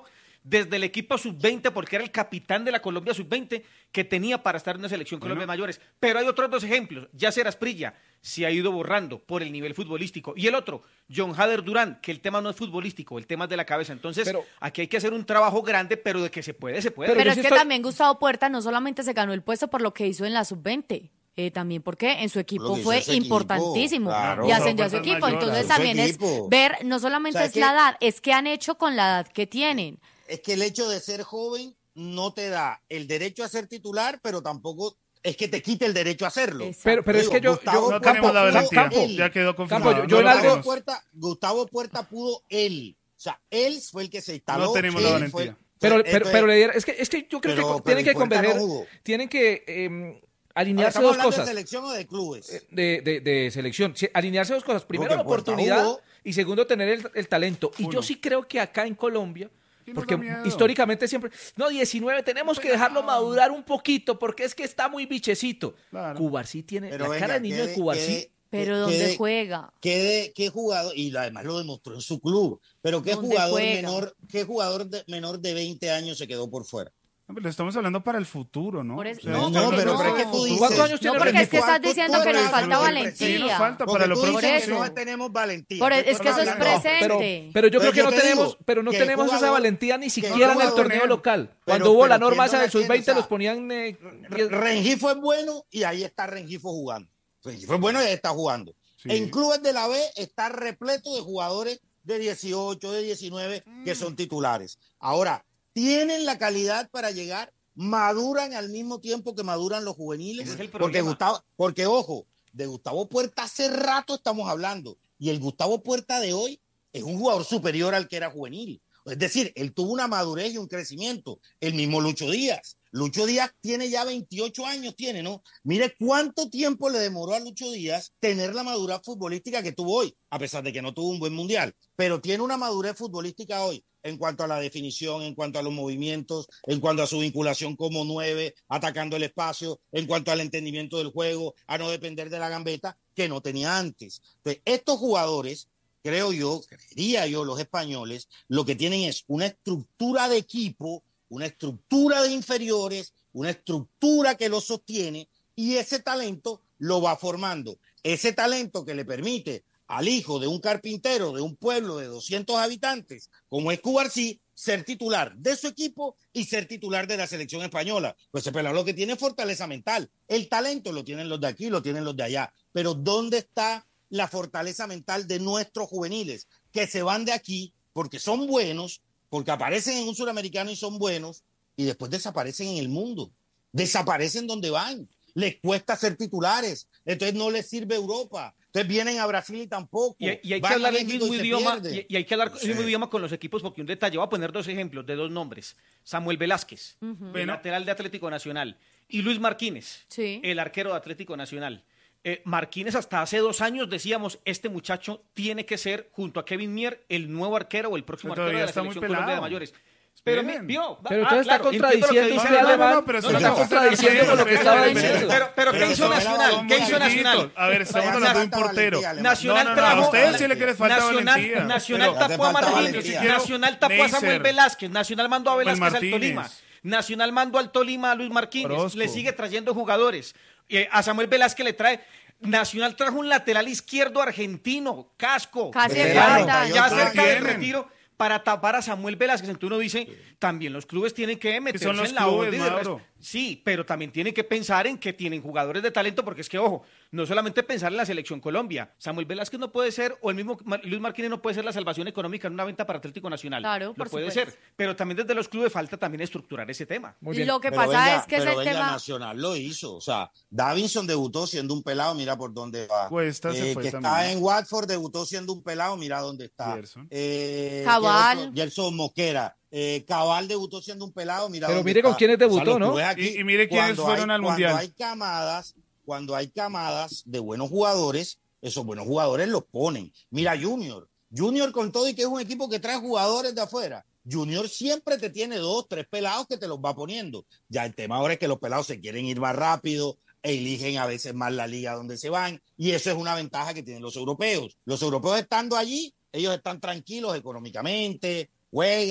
desde el equipo sub veinte, porque era el capitán de la Colombia sub veinte, que tenía para estar en una selección Bueno. Colombia mayores. Pero hay otros dos ejemplos. Yacer Asprilla se ha ido borrando por el nivel futbolístico. Y el otro, John Hader Durán, que el tema no es futbolístico, el tema es de la cabeza. Entonces, Pero- aquí hay que hacer un trabajo grande, pero de que se puede, se puede. Pero, yo es sí que estoy- también Gustavo Puerta no solamente se ganó el puesto por lo que hizo en la sub veinte, eh, también porque en su equipo Lo que hizo fue ese equipo, importantísimo claro. y ascendió a su Gustavo equipo. Puerta es Entonces mayor. también Su es equipo. ver, no solamente O sea, es que- la edad, es qué han hecho con la edad que tienen. Es que el hecho de ser joven no te da el derecho a ser titular, pero tampoco es que te quite el derecho a hacerlo. Exacto. Pero, pero es Digo, que yo, Gustavo yo No Puerta tenemos la pudo valentía, él. ya quedó confirmado. Campo, yo- yo no en lo algo- tenemos. Puerta, Gustavo Puerta pudo él. O sea, él fue el que se instaló. No tenemos la él valentía. fue- Pero, Entonces, pero, pero Leider, es que, es que yo creo pero- que pero tienen que Puerta no converger, jugó. tienen que eh, Ahora, alinearse ¿estamos dos hablando cosas. de selección o de clubes? Eh, De, de, de selección, Sí, alinearse dos cosas. Primero, Porque la Puerta oportunidad jugó. y segundo, tener el, el talento. Y Uno. yo sí creo que acá en Colombia, Y nos porque da miedo. históricamente siempre, no, diecinueve, tenemos que dejarlo madurar un poquito porque es que está muy bichecito. Claro. Cubarsí tiene, Pero la venga, cara de niño de quede- Cubarsí. quede- Pero que- ¿dónde quede- juega? ¿Qué, qué jugador? Y además lo demostró en su club. Pero ¿qué ¿Dónde jugador juega? menor, qué jugador de, menor de veinte años se quedó por fuera? No, pero estamos hablando para el futuro, ¿no? Por eso- O sea, no, estamos porque hablando no. para el pero es que tú futuro. dices- ¿Cuántos años tiene No, porque Rengifo? es que estás ¿Cuántos diciendo que tú nos eres? falta Pero el Sí, valentía. nos falta Porque para lo tú próximo. dices Por que eso. no tenemos valentía. Por- ¿Qué es que estás eso es hablando? presente. Pero, Presente. pero yo creo Pero que yo no te tenemos, digo pero no que tenemos esa jugador- valentía ni que siquiera en el jugador torneo tenemos. local. Pero- Cuando hubo pero la ¿quién norma no esa la del sub tiene? veinte O sea, los ponían eh, diez- Rengifo es bueno y ahí está Rengifo jugando. Rengifo es bueno y ahí está jugando. Sí. En clubes de la B está repleto de jugadores de dieciocho, de diecinueve que son titulares. Ahora, ¿tienen la calidad para llegar? ¿Maduran al mismo tiempo que maduran los juveniles? Ese es el porque problema. Gustavo, porque ojo, de Gustavo Puerta hace rato estamos hablando y el Gustavo Puerta de hoy es un jugador superior al que era juvenil. Es decir, él tuvo una madurez y un crecimiento. El mismo Lucho Díaz. Lucho Díaz tiene ya veintiocho años, tiene, ¿no? Mire cuánto tiempo le demoró a Lucho Díaz tener la madurez futbolística que tuvo hoy, a pesar de que no tuvo un buen mundial, pero tiene una madurez futbolística hoy en cuanto a la definición, en cuanto a los movimientos, en cuanto a su vinculación como nueve, atacando el espacio, en cuanto al entendimiento del juego, a no depender de la gambeta, que no tenía antes. Entonces, estos jugadores, creo yo, creería yo, los españoles, lo que tienen es una estructura de equipo, una estructura de inferiores, una estructura que lo sostiene y ese talento lo va formando. Ese talento que le permite al hijo de un carpintero de un pueblo de doscientos habitantes, como es Cubarsí, ser titular de su equipo y ser titular de la selección española. Pues ese pelado lo que tiene es fortaleza mental. El talento lo tienen los de aquí, lo tienen los de allá. Pero ¿dónde está la fortaleza mental de nuestros juveniles? Que se van de aquí porque son buenos, porque aparecen en un suramericano y son buenos, y después desaparecen en el mundo. Desaparecen donde van. Les cuesta ser titulares. Entonces no les sirve Europa. Entonces vienen a Brasil y tampoco. Y, y hay que Van a hablar el México mismo y se idioma pierde. y, y hay que hablar No el mismo sé. idioma con los equipos, porque un detalle, voy a poner dos ejemplos de dos nombres. Samuel Velázquez, Ujú. el Bueno. lateral de Atlético Nacional, y Luis Martínez, Sí. el arquero de Atlético Nacional. Eh, Martínez hasta hace dos años decíamos, este muchacho tiene que ser, junto a Kevin Mier, el nuevo arquero o el próximo Pero arquero de todavía la está muy selección Colombia de pelado. mayores. Pero mi- Bien. vio, Pero ah, usted está claro, entiendo lo que contradiciendo dice usted, Alemán. Alemán. No, pero No, eso está no- contradiciendo lo que estaba diciendo. Pero, pero ¿qué Pero hizo eso Nacional? son ¿Qué muy hizo Nacional? chiquitos. A ver, estamos Pero hablando de un falta portero. valentía, Alemán. Nacional No, no, no, trajo a ustedes sí le quiere falta Nacional, valentía. Nacional Pero- hace tapó a falta Martínez, valentía. Nacional tapó a Samuel Neisser. Velázquez, Nacional mandó a Pues Velázquez al Martínez. Tolima, Nacional mandó al Tolima a Luis Martínez, Orozco. le sigue trayendo jugadores. Eh, a Samuel Velázquez le trae, Nacional trajo un lateral izquierdo argentino, Casco, Casi ya- cuarenta ya años. cerca del Tienen. retiro, para tapar a Samuel Velázquez. Entonces uno dice, también los clubes tienen que meterse son los en la clubes, onda y de Mauro. res- Sí, pero también tienen que pensar en que tienen jugadores de talento, porque es que, ojo, no solamente pensar en la selección Colombia. Samuel Velázquez no puede ser, o el mismo Ma- Luis Martínez no puede ser la salvación económica en una venta para Atlético Nacional. Claro, Lo por puede supuesto. ser, pero también desde los clubes falta también estructurar ese tema. Muy bien. Lo que Pero pasa venga, es que es pero el venga, tema. Nacional lo hizo. O sea, Davinson debutó siendo un pelado, mira por dónde va. Cuesta se Eh, fue que también. está en Watford, debutó siendo un pelado, mira dónde está. Gerson. Eh, Cabal. ¿qué otro? Gerson Mosquera. Eh, Cabal debutó siendo un pelado, mira Pero dónde mire con está. quiénes debutó, los ¿no? clubes aquí, Y- y mire quiénes cuando fueron hay- al Mundial. Cuando hay camadas, cuando hay camadas de buenos jugadores, esos buenos jugadores los ponen. Mira Junior. Junior con todo y que es un equipo que trae jugadores de afuera. Junior siempre te tiene dos, tres pelados que te los va poniendo. Ya el tema ahora es que los pelados se quieren ir más rápido, eligen a veces más la liga donde se van, y eso es una ventaja que tienen los europeos. Los europeos estando allí, ellos están tranquilos económicamente, juegan,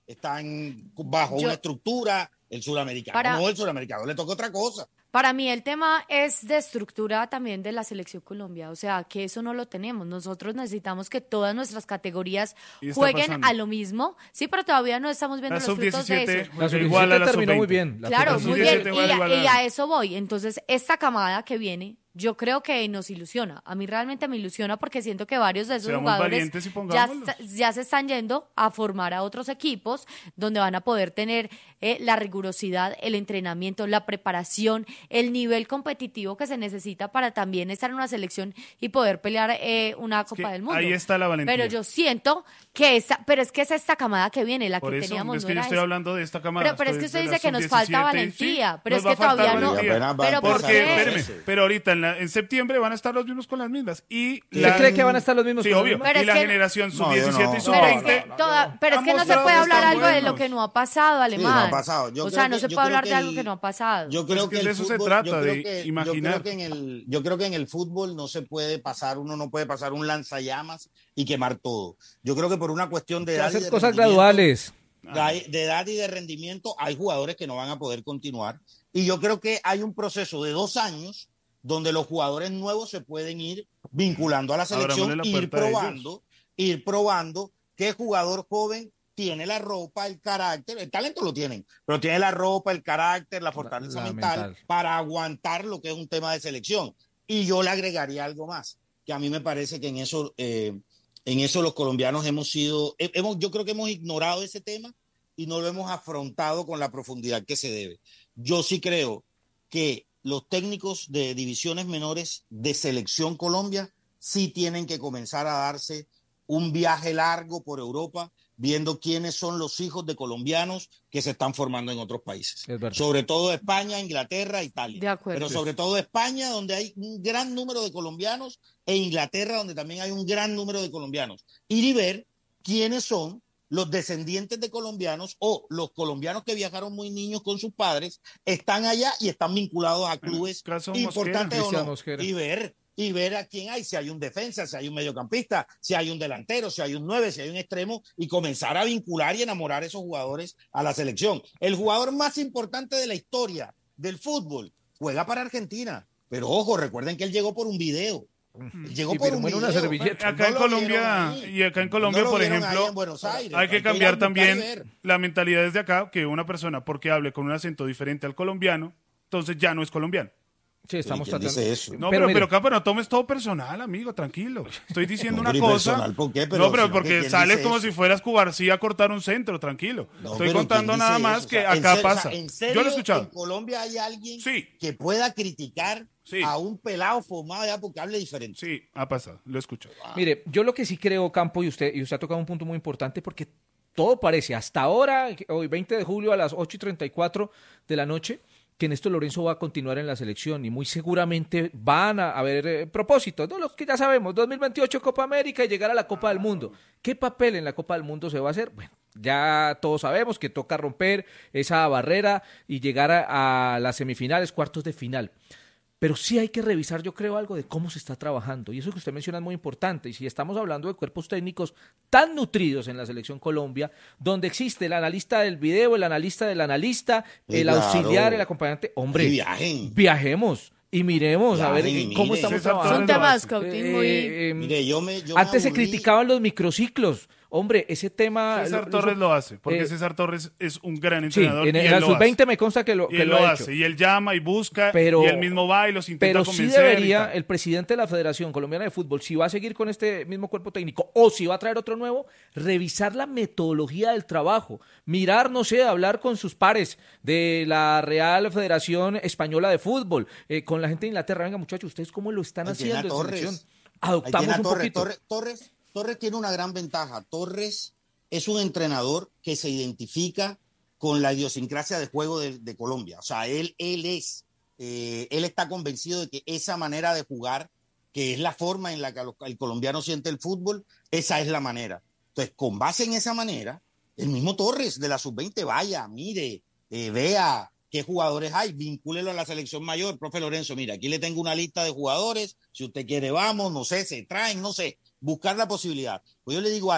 están bajo Yo, una estructura, el suramericano para, no, el suramericano le toca otra cosa. Para mí el tema es de estructura también de la selección Colombia, o sea, que eso no lo tenemos. Nosotros necesitamos que todas nuestras categorías jueguen pasando a lo mismo. Sí, pero todavía no estamos viendo la los frutos de eso. La sub diecisiete terminó muy bien. Claro, muy bien, y a, y a eso voy. Entonces, esta camada que viene, yo creo que nos ilusiona. A mí realmente me ilusiona porque siento que varios de esos Seamos jugadores ya, ya se están yendo a formar a otros equipos donde van a poder tener eh, la rigurosidad, el entrenamiento, la preparación, el nivel competitivo que se necesita para también estar en una selección y poder pelear eh, una es Copa del Mundo. Ahí está la valentía. Pero yo siento que esta, pero es que es esta camada que viene, la Por que eso, teníamos. Es no que yo estoy esa. hablando de esta camada. Pero, pero es que usted dice que nos falta valentía, sí, pero es que todavía no. Valentía. Pero porque, ¿por qué? espérame, pero ahorita en, la, en septiembre van a estar los mismos con las mismas. Y ¿Usted la, cree que van a estar los mismos sí, con obvio. las mismas? Y la que, generación sub diecisiete no, no, y sub veinte. veinte. Pero es que, toda, pero es que no se puede hablar algo buenos. de lo que no ha pasado, Alemán. Sí, no ha pasado. Yo o sea, no que, se puede hablar de algo que no ha pasado. Yo creo es que, que de el eso fútbol, se trata, yo creo de que, imaginar. Yo creo, que en el, yo creo que en el fútbol no se puede pasar, uno no puede pasar un lanzallamas y quemar todo. Yo creo que por una cuestión de edad hacer y de cosas graduales. De edad y de rendimiento hay jugadores que no van a poder continuar. Y yo creo que hay un proceso de dos años donde los jugadores nuevos se pueden ir vinculando a la selección, ir probando, ir probando qué jugador joven tiene la ropa, el carácter, el talento lo tienen, pero tiene la ropa, el carácter, la fortaleza la mental, mental para aguantar lo que es un tema de selección. Y yo le agregaría algo más, que a mí me parece que en eso, eh, en eso los colombianos hemos sido, hemos, yo creo que hemos ignorado ese tema y no lo hemos afrontado con la profundidad que se debe. Yo sí creo que los técnicos de divisiones menores de Selección Colombia sí tienen que comenzar a darse un viaje largo por Europa, viendo quiénes son los hijos de colombianos que se están formando en otros países. Sobre todo España, Inglaterra, Italia. De acuerdo. Pero sobre todo España, donde hay un gran número de colombianos, e Inglaterra, donde también hay un gran número de colombianos. Y ver quiénes son los descendientes de colombianos o los colombianos que viajaron muy niños con sus padres, están allá y están vinculados a clubes importantes o no. Y ver, y ver a quién hay, si hay un defensa, si hay un mediocampista, si hay un delantero, si hay un nueve, si hay un extremo, y comenzar a vincular y enamorar a esos jugadores a la selección. El jugador más importante de la historia del fútbol juega para Argentina, pero ojo, recuerden que él llegó por un video. Llegó y por un una servilleta. Acá no en Colombia y acá en Colombia, no por ejemplo, Aires, hay que cambiar también la mentalidad desde acá, que una persona porque hable con un acento diferente al colombiano, entonces ya no es colombiano. Sí, estamos tratando. Dice eso? No, pero, pero, pero acá, pero no tomes todo personal, amigo, tranquilo. Estoy diciendo no, una cosa. ¿Por qué? Pero no, pero porque sales como eso? Si fueras Cubarsí a cortar un centro, tranquilo. No, Estoy contando nada más eso? que o sea, acá en pasa. O sea, ¿en serio, yo lo he escuchado. En Colombia hay alguien sí. que pueda criticar sí. a un pelado formado ya porque hable diferente. Sí, ha pasado, lo he escuchado. Wow. Mire, yo lo que sí creo, Campo, y usted, y usted ha tocado un punto muy importante porque todo parece, hasta ahora, hoy veinte de julio a las ocho y treinta y cuatro de la noche, que Néstor Lorenzo va a continuar en la selección y muy seguramente van a haber eh, propósitos, ¿no? Los que ya sabemos, dos mil veintiocho Copa América y llegar a la Copa del Mundo. ¿Qué papel en la Copa del Mundo se va a hacer? Bueno, ya todos sabemos que toca romper esa barrera y llegar a, a las semifinales, cuartos de final. Pero sí hay que revisar, yo creo, algo de cómo se está trabajando. Y eso que usted menciona es muy importante. Y si estamos hablando de cuerpos técnicos tan nutridos en la Selección Colombia, donde existe el analista del video, el analista del analista, el claro. auxiliar, el acompañante, hombre, viajen. viajemos. Y miremos viajen, a ver y cómo mire, estamos trabajando. Un tema scouting muy... Eh, eh, mire, yo me, yo antes me se criticaban los microciclos. Hombre, ese tema... César lo, Torres lo, lo hace, porque eh, César Torres es un gran entrenador. Sí, en, y en el sub veinte me consta que lo, y que él lo, lo ha hace. hecho. Y él llama y busca, pero, y él mismo va y los intenta pero convencer. Pero sí debería el presidente de la Federación Colombiana de Fútbol, si va a seguir con este mismo cuerpo técnico o si va a traer otro nuevo, revisar la metodología del trabajo. Mirar, no sé, hablar con sus pares de la Real Federación Española de Fútbol, eh, con la gente de Inglaterra. Venga, muchachos, ¿ustedes cómo lo están Ahí haciendo en Torres. selección? Adoptamos un Torres. poquito. Torres, Torres, Torres tiene una gran ventaja. Torres es un entrenador que se identifica con la idiosincrasia de juego de, de Colombia. O sea, él, él es, eh, él está convencido de que esa manera de jugar, que es la forma en la que el colombiano siente el fútbol, esa es la manera. Entonces, con base en esa manera, el mismo Torres de la sub veinte vaya, mire, eh, vea qué jugadores hay, vincúlelo a la selección mayor. Profe Lorenzo, mira, aquí le tengo una lista de jugadores, si usted quiere vamos, no sé, se traen, no sé, buscar la posibilidad. Pues yo le digo algo,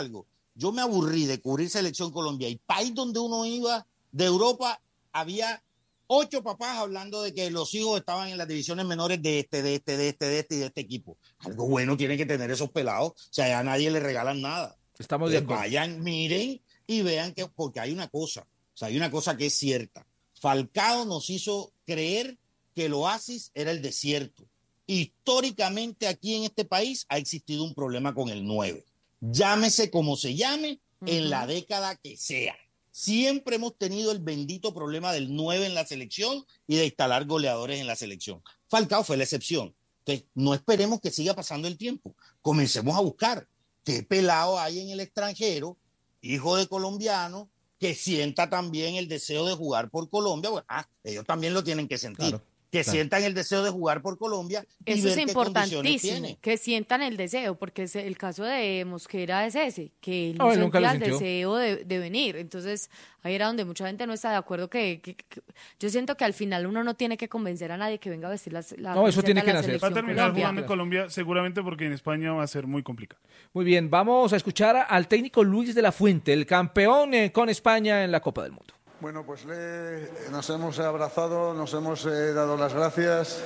yo me aburrí de cubrir Selección Colombia y país donde uno iba de Europa había ocho papás hablando de que los hijos estaban en las divisiones menores de este, de este, de este, de este y de este equipo. Algo bueno tienen que tener esos pelados, o sea, ya a nadie le regalan nada. Estamos de acuerdo. Vayan, miren y vean que, porque hay una cosa, o sea, hay una cosa que es cierta. Falcao nos hizo creer que el oasis era el desierto. Históricamente aquí en este país ha existido un problema con el nueve. Llámese como se llame, uh-huh. en la década que sea. Siempre hemos tenido el bendito problema del nueve en la selección y de instalar goleadores en la selección. Falcao fue la excepción. Entonces, no esperemos que siga pasando el tiempo. Comencemos a buscar qué pelado hay en el extranjero, hijo de colombiano, que sienta también el deseo de jugar por Colombia. Bueno, ah, ellos también lo tienen que sentir. Claro. Que claro. sientan el deseo de jugar por Colombia y Eso ver es qué condiciones importantísimo, tiene. que sientan el deseo, porque es el caso de Mosquera es ese, que él no, no él sentía el deseo de, de venir. Entonces, ahí era donde mucha gente no está de acuerdo. Que, que, que yo siento que al final uno no tiene que convencer a nadie que venga a vestir la, la No, eso tiene que nacer. Va a terminar Colombia. jugando en Colombia seguramente porque en España va a ser muy complicado. Muy bien, vamos a escuchar al técnico Luis de la Fuente, el campeón eh, con España en la Copa del Mundo. Bueno, pues le, nos hemos abrazado, nos hemos eh, dado las gracias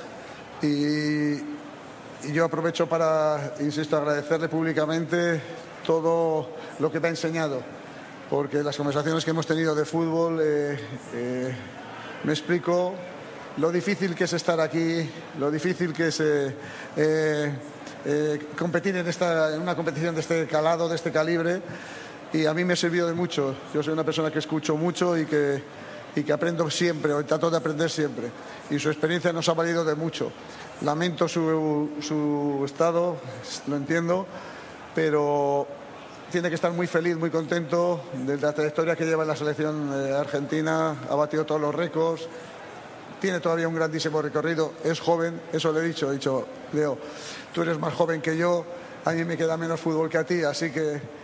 y, y yo aprovecho para, insisto, agradecerle públicamente todo lo que me ha enseñado, porque las conversaciones que hemos tenido de fútbol eh, eh, me explico lo difícil que es estar aquí, lo difícil que es eh, eh, eh, competir en, esta, en una competición de este calado, de este calibre. Y a mí me ha servido de mucho. Yo soy una persona que escucho mucho y que, y que aprendo siempre, o trato de aprender siempre. Y su experiencia nos ha valido de mucho. Lamento su, su estado, lo entiendo, pero tiene que estar muy feliz, muy contento de la trayectoria que lleva en la selección argentina. Ha batido todos los récords. Tiene todavía un grandísimo recorrido. Es joven, eso le he dicho. He dicho, Leo, tú eres más joven que yo, a mí me queda menos fútbol que a ti, así que...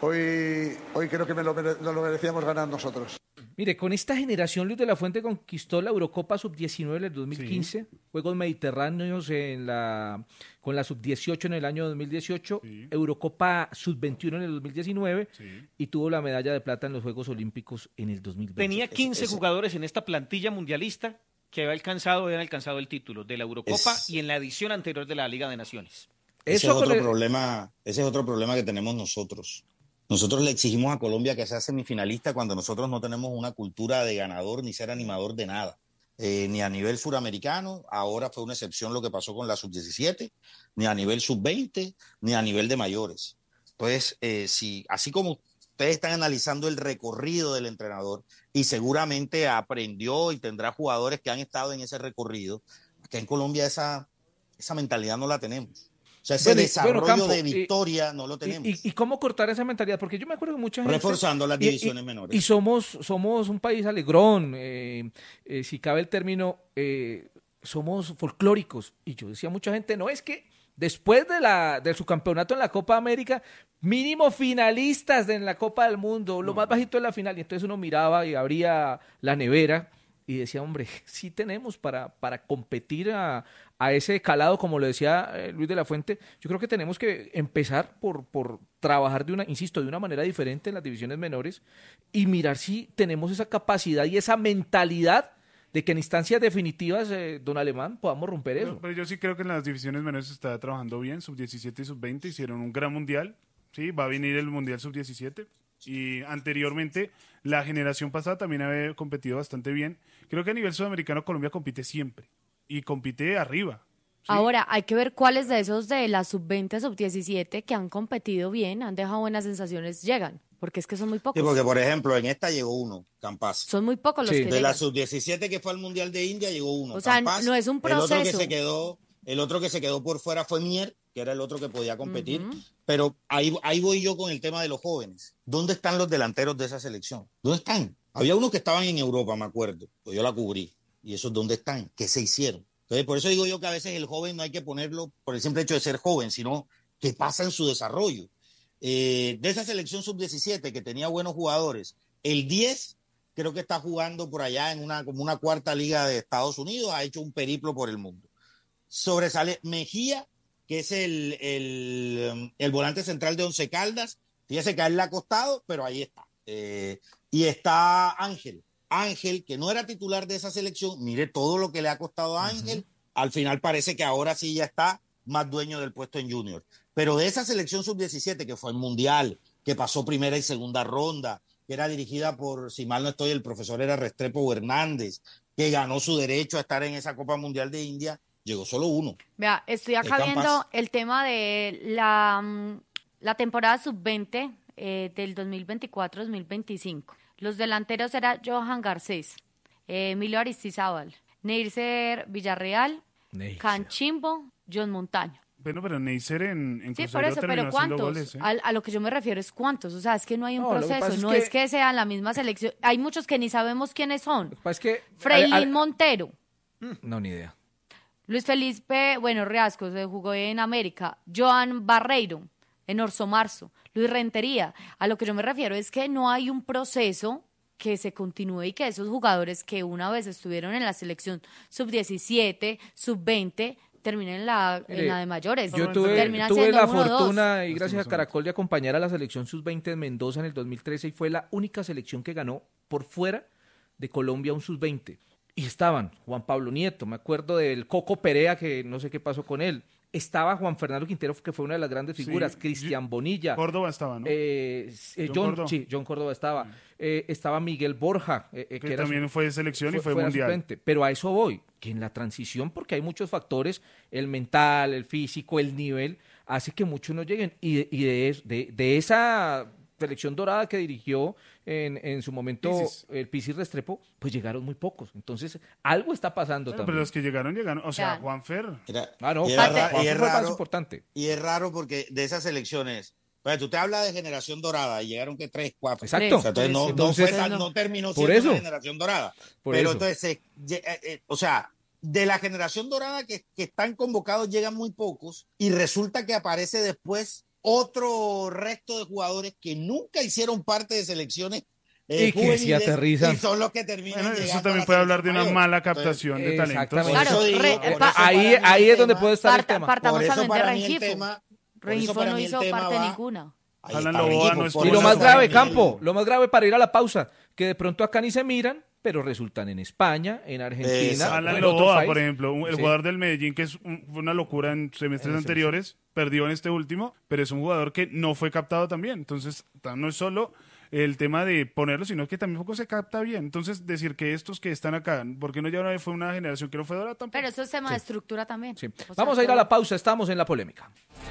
Hoy, hoy creo que me lo, mere, lo merecíamos ganar nosotros. Mire, con esta generación Luis de la Fuente conquistó la Eurocopa sub diecinueve en el dos mil quince, sí. Juegos Mediterráneos en la, con la sub dieciocho en el año dos mil dieciocho, sí. Eurocopa sub veintiuno en el dos mil diecinueve sí. y tuvo la medalla de plata en los Juegos Olímpicos en el dos mil veinte. Tenía quince es, es, jugadores en esta plantilla mundialista que había alcanzado, habían alcanzado el título de la Eurocopa es, y en la edición anterior de la Liga de Naciones. Ese es, otro el... problema, ese es otro problema que tenemos nosotros. Nosotros le exigimos a Colombia que sea semifinalista cuando nosotros no tenemos una cultura de ganador ni ser animador de nada. Eh, ni a nivel suramericano, ahora fue una excepción lo que pasó con la sub diecisiete, ni a nivel sub veinte, ni a nivel de mayores. Entonces, eh, si, así como ustedes están analizando el recorrido del entrenador y seguramente aprendió y tendrá jugadores que han estado en ese recorrido, acá en Colombia esa, esa mentalidad no la tenemos. O sea, ese bueno, desarrollo bueno, Campo, de victoria y, no lo tenemos. Y, y, ¿Y cómo cortar esa mentalidad? Porque yo me acuerdo que mucha gente... Reforzando las divisiones y, y, menores. Y somos, somos un país alegrón, eh, eh, si cabe el término, eh, somos folclóricos. Y yo decía a mucha gente, no, es que después de, la, de su campeonato en la Copa América, mínimo finalistas en la Copa del Mundo, lo no. más bajito en la final. Y entonces uno miraba y abría la nevera y decía, hombre, sí tenemos para, para competir a, a ese calado, como lo decía eh, Luis de la Fuente. Yo creo que tenemos que empezar por, por trabajar, de una, insisto, de una manera diferente en las divisiones menores y mirar si tenemos esa capacidad y esa mentalidad de que en instancias definitivas, eh, don Alemán, podamos romper eso. Pero, pero yo sí creo que en las divisiones menores se está trabajando bien, sub diecisiete y sub veinte hicieron un gran mundial, sí, va a venir el mundial sub diecisiete. Y anteriormente la generación pasada también había competido bastante bien. Creo que a nivel sudamericano Colombia compite siempre y compite arriba. ¿Sí? Ahora, hay que ver cuáles de esos de la sub veinte, sub diecisiete que han competido bien, han dejado buenas sensaciones, llegan, porque es que son muy pocos. Sí, porque por ejemplo en esta llegó uno, Campas. Son muy pocos los sí. que de llegan. la sub diecisiete que fue al Mundial de India llegó uno. O sea, Campas, no es un proceso. El otro que se quedó, el otro que se quedó por fuera fue Mier, que era el otro que podía competir. Uh-huh. Pero ahí, ahí voy yo con el tema de los jóvenes. ¿Dónde están los delanteros de esa selección? ¿Dónde están? Había unos que estaban en Europa, me acuerdo, pues yo la cubrí. ¿Y esos dónde están? ¿Qué se hicieron? Entonces, por eso digo yo que a veces el joven no hay que ponerlo por el simple hecho de ser joven, sino que pasa en su desarrollo. Eh, de esa selección sub diecisiete que tenía buenos jugadores, el diez creo que está jugando por allá en una, como una cuarta liga de Estados Unidos, ha hecho un periplo por el mundo. Sobresale Mejía, que es el, el, el volante central de Once Caldas, Fíjese que a él le ha costado, pero ahí está. Eh, y está Ángel. Ángel, que no era titular de esa selección, mire todo lo que le ha costado a Ángel. Uh-huh. Al final parece que ahora sí ya está más dueño del puesto en Junior. Pero de esa selección sub diecisiete, que fue el Mundial, que pasó primera y segunda ronda, que era dirigida por, si mal no estoy, el profesor era Restrepo Hernández, que ganó su derecho a estar en esa Copa Mundial de India, llegó solo uno. Vea, estoy acá viendo el tema de la, la temporada sub veinte eh, del dos mil veinticuatro dos mil veinticinco. Los delanteros eran Johan Garcés, eh, Emilio Aristizábal, Neisser Villarreal, Neisser. Canchimbo, John Montaño. Bueno, pero Neisser en, en sí, por eso, pero ¿cuántos? Goles, ¿eh? a, a lo que yo me refiero es cuántos, o sea, es que no hay un no, proceso, es no que... es que sean la misma selección, hay muchos que ni sabemos quiénes son. Lo que es que... Freilín al, al... Montero. No, ni idea. Luis Felipe, bueno, Riascos, se jugó en América. Joan Barreiro, en Orso Marzo. Luis Rentería. A lo que yo me refiero es que no hay un proceso que se continúe y que esos jugadores que una vez estuvieron en la selección sub diecisiete, sub veinte, terminen en la, Mire, en la de mayores. Yo tuve, tuve la fortuna y gracias a Caracol de acompañar a la selección sub veinte de Mendoza en el dos mil trece y fue la única selección que ganó por fuera de Colombia un sub veinte. Y estaban Juan Pablo Nieto, me acuerdo del Coco Perea, que no sé qué pasó con él. Estaba Juan Fernando Quintero, que fue una de las grandes figuras, sí, Cristian Bonilla. Córdoba estaba, ¿no? Eh, eh, John, John, Córdoba. Sí, John Córdoba estaba. Sí. Eh, estaba Miguel Borja. Eh, que, que también su, fue de selección fue, y fue, fue mundial. Suplente. Pero a eso voy, que en la transición, porque hay muchos factores, el mental, el físico, el nivel, hace que muchos no lleguen. Y de, y de, de, de esa selección dorada que dirigió en, en su momento Pisis. el Pisis Restrepo, pues llegaron muy pocos. Entonces, algo está pasando pero, también. Pero los que llegaron, llegaron. O sea, ya. Juanfer. Era, ah, no, Juanfer fue raro, más importante. Y es raro porque de esas elecciones, pues, tú te hablas de generación dorada y llegaron que tres, cuatro. Exacto. O sea, entonces, no, entonces, no, fue, no. no terminó Por siendo eso. una generación dorada. Por pero eso. entonces, eh, eh, eh, o sea, de la generación dorada que, que están convocados llegan muy pocos y resulta que aparece después otro resto de jugadores que nunca hicieron parte de selecciones eh, y que sí aterrizan. Y son los que terminan bueno, llegando eso también a puede hablar de una mayor. mala captación Entonces, de talentos. Claro, digo, re, pa, ahí ahí es donde puede estar parta, el tema. Partamos por eso también para de mí el Rengifo. tema, Rengifo no hizo parte va, ninguna. Alan Loboa no y lo más grave, Campo, lo más grave para ir a la pausa, que de pronto acá ni se miran, pero resultan en España, en Argentina. Alan Loboa, por ejemplo, el sí. jugador del Medellín, que es un, fue una locura en semestres Eso, anteriores, sí. perdió en este último, pero es un jugador que no fue captado también. Entonces, no es solo el tema de ponerlo, sino que también poco se capta bien. Entonces, decir que estos que están acá, porque no ya fue una generación que no fue dorada tampoco. Pero eso es tema sí. de estructura también. Sí. Vamos sea, a ir a la pausa, estamos en la polémica.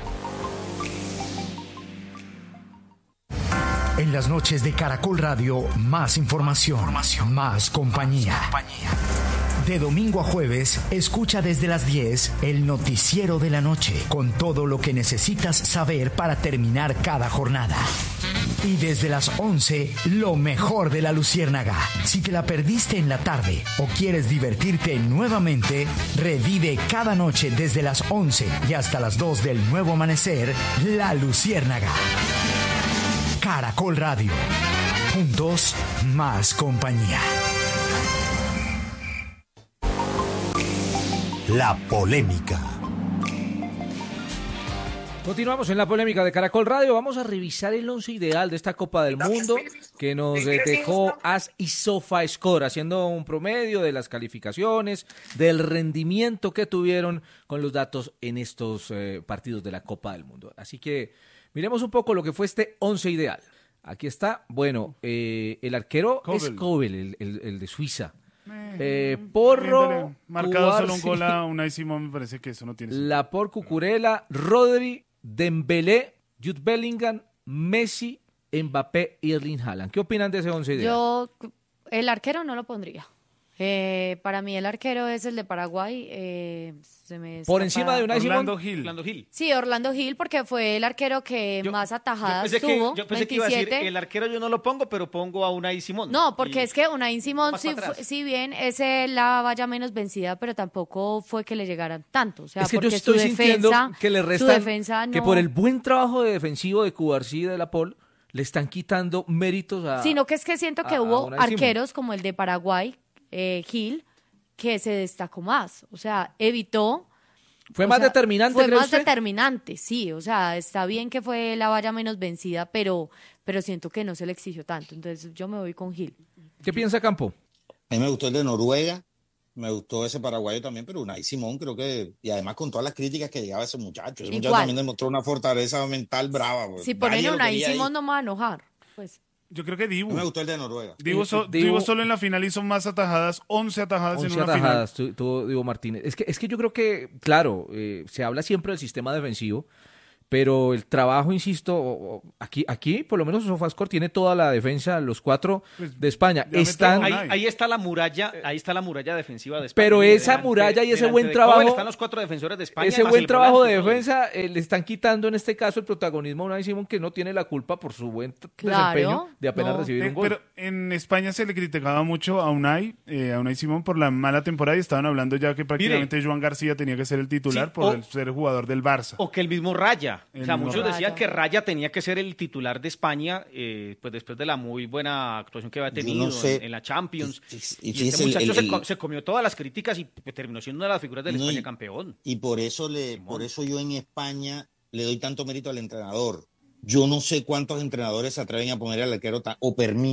En las noches de Caracol Radio, más información, información. más compañía. compañía. De domingo a jueves, escucha desde las diez el noticiero de la noche, con todo lo que necesitas saber para terminar cada jornada. Y desde las once, lo mejor de la Luciérnaga. Si te la perdiste en la tarde o quieres divertirte nuevamente, revive cada noche desde las once y hasta las dos del nuevo amanecer, La Luciérnaga. Caracol Radio. Juntos, más compañía. La polémica. Continuamos en la polémica de Caracol Radio. Vamos a revisar el once ideal de esta Copa del Mundo que nos dejó As y SofaScore, haciendo un promedio de las calificaciones, del rendimiento que tuvieron con los datos en estos eh, partidos de la Copa del Mundo. Así que miremos un poco lo que fue este once ideal. Aquí está, bueno, eh, el arquero Kobel. es Kobel, el, el, el de Suiza. Eh, Porro, marcado Cubar, solo un gol a Unai Simón, me parece que eso no tiene sentido. Laport, Cucurella, Rodri, Dembélé, Jude Bellingham, Messi, Mbappé y Erling Haaland. ¿Qué opinan de ese once ideal? Yo, el arquero no lo pondría. Eh, para mí el arquero es el de Paraguay. Eh, se me Por encima de Unai Orlando Simón. Gil. Orlando Gil. Sí, Orlando Gil, porque fue el arquero que Yo- más atajadas Yo pensé, que, tuvo. yo pensé que veintisiete. iba a decir, el arquero yo no lo pongo, pero pongo a Unai Simón. No, porque Y- es que Unai Simón, más sí, para atrás. fue- si bien ese la valla menos vencida, pero tampoco fue que le llegaran tanto. O sea, Es que yo porque estoy su sintiendo defensa, que le su restan, defensa que no- por el buen trabajo de defensivo de Cubarsí y de Laport, le están quitando méritos a... Sino que es que siento que a- a hubo Unai Simón. arqueros como el de Paraguay, eh, Gil, que se destacó más. O sea, evitó Fue O más sea, determinante, Fue ¿cree más usted? determinante, sí. O sea, está bien que fue la valla menos vencida, pero, pero siento que no se le exigió tanto. Entonces yo me voy con Gil. ¿Qué piensa Campo? A mí me gustó el de Noruega, me gustó ese paraguayo también, pero Unai Simón creo que, y además con todas las críticas que llegaba ese muchacho, ese Igual. muchacho también demostró una fortaleza mental brava. Pues. Si Nadie ponen lo una quería ahí. Simón no me va a enojar. Pues. Yo creo que Dibu. A mí me gustó el de Noruega. Dibu, so- Dibu- Dibu solo en la final hizo más atajadas, once atajadas en once una atajadas tu- tuvo Diego Martínez. Es que, es que yo creo que, claro, eh, se habla siempre del sistema defensivo, pero el trabajo, insisto, o- o- aquí, aquí por lo menos Sofascore tiene toda la defensa, los cuatro de España. Están, Ahí, ahí está la muralla, ahí está la muralla defensiva de España. pero Mire, esa delante- muralla y ese delante buen de trabajo, Cohen están los cuatro defensores de España. ese además buen el trabajo de volante, ¿no? defensa eh, le están quitando en este caso el protagonismo a Unai Simón, que no tiene la culpa por su buen t- Claro, desempeño de apenas no. recibir Eh, un gol. Pero en España se le criticaba mucho a Unai, eh, a Unai Simón por la mala temporada y estaban hablando ya que prácticamente Joan García tenía que ser el titular Sí, por o- el ser jugador del Barça. O que el mismo Raya. El o sea, mismo muchos Raya. decían que Raya tenía que ser el titular de España, eh, pues después de la muy buena actuación que había Yo tenido no sé. en, en la Champions. Y- y- Y, y este fíjese, el- muchacho el- se, el- co- se comió todas las críticas y pues, terminó siendo una de las figuras del No, España y- campeón. Y por eso le, por eso yo en España le doy tanto mérito al entrenador. Yo no sé cuántos entrenadores se atreven a poner al arquero ta- o permiten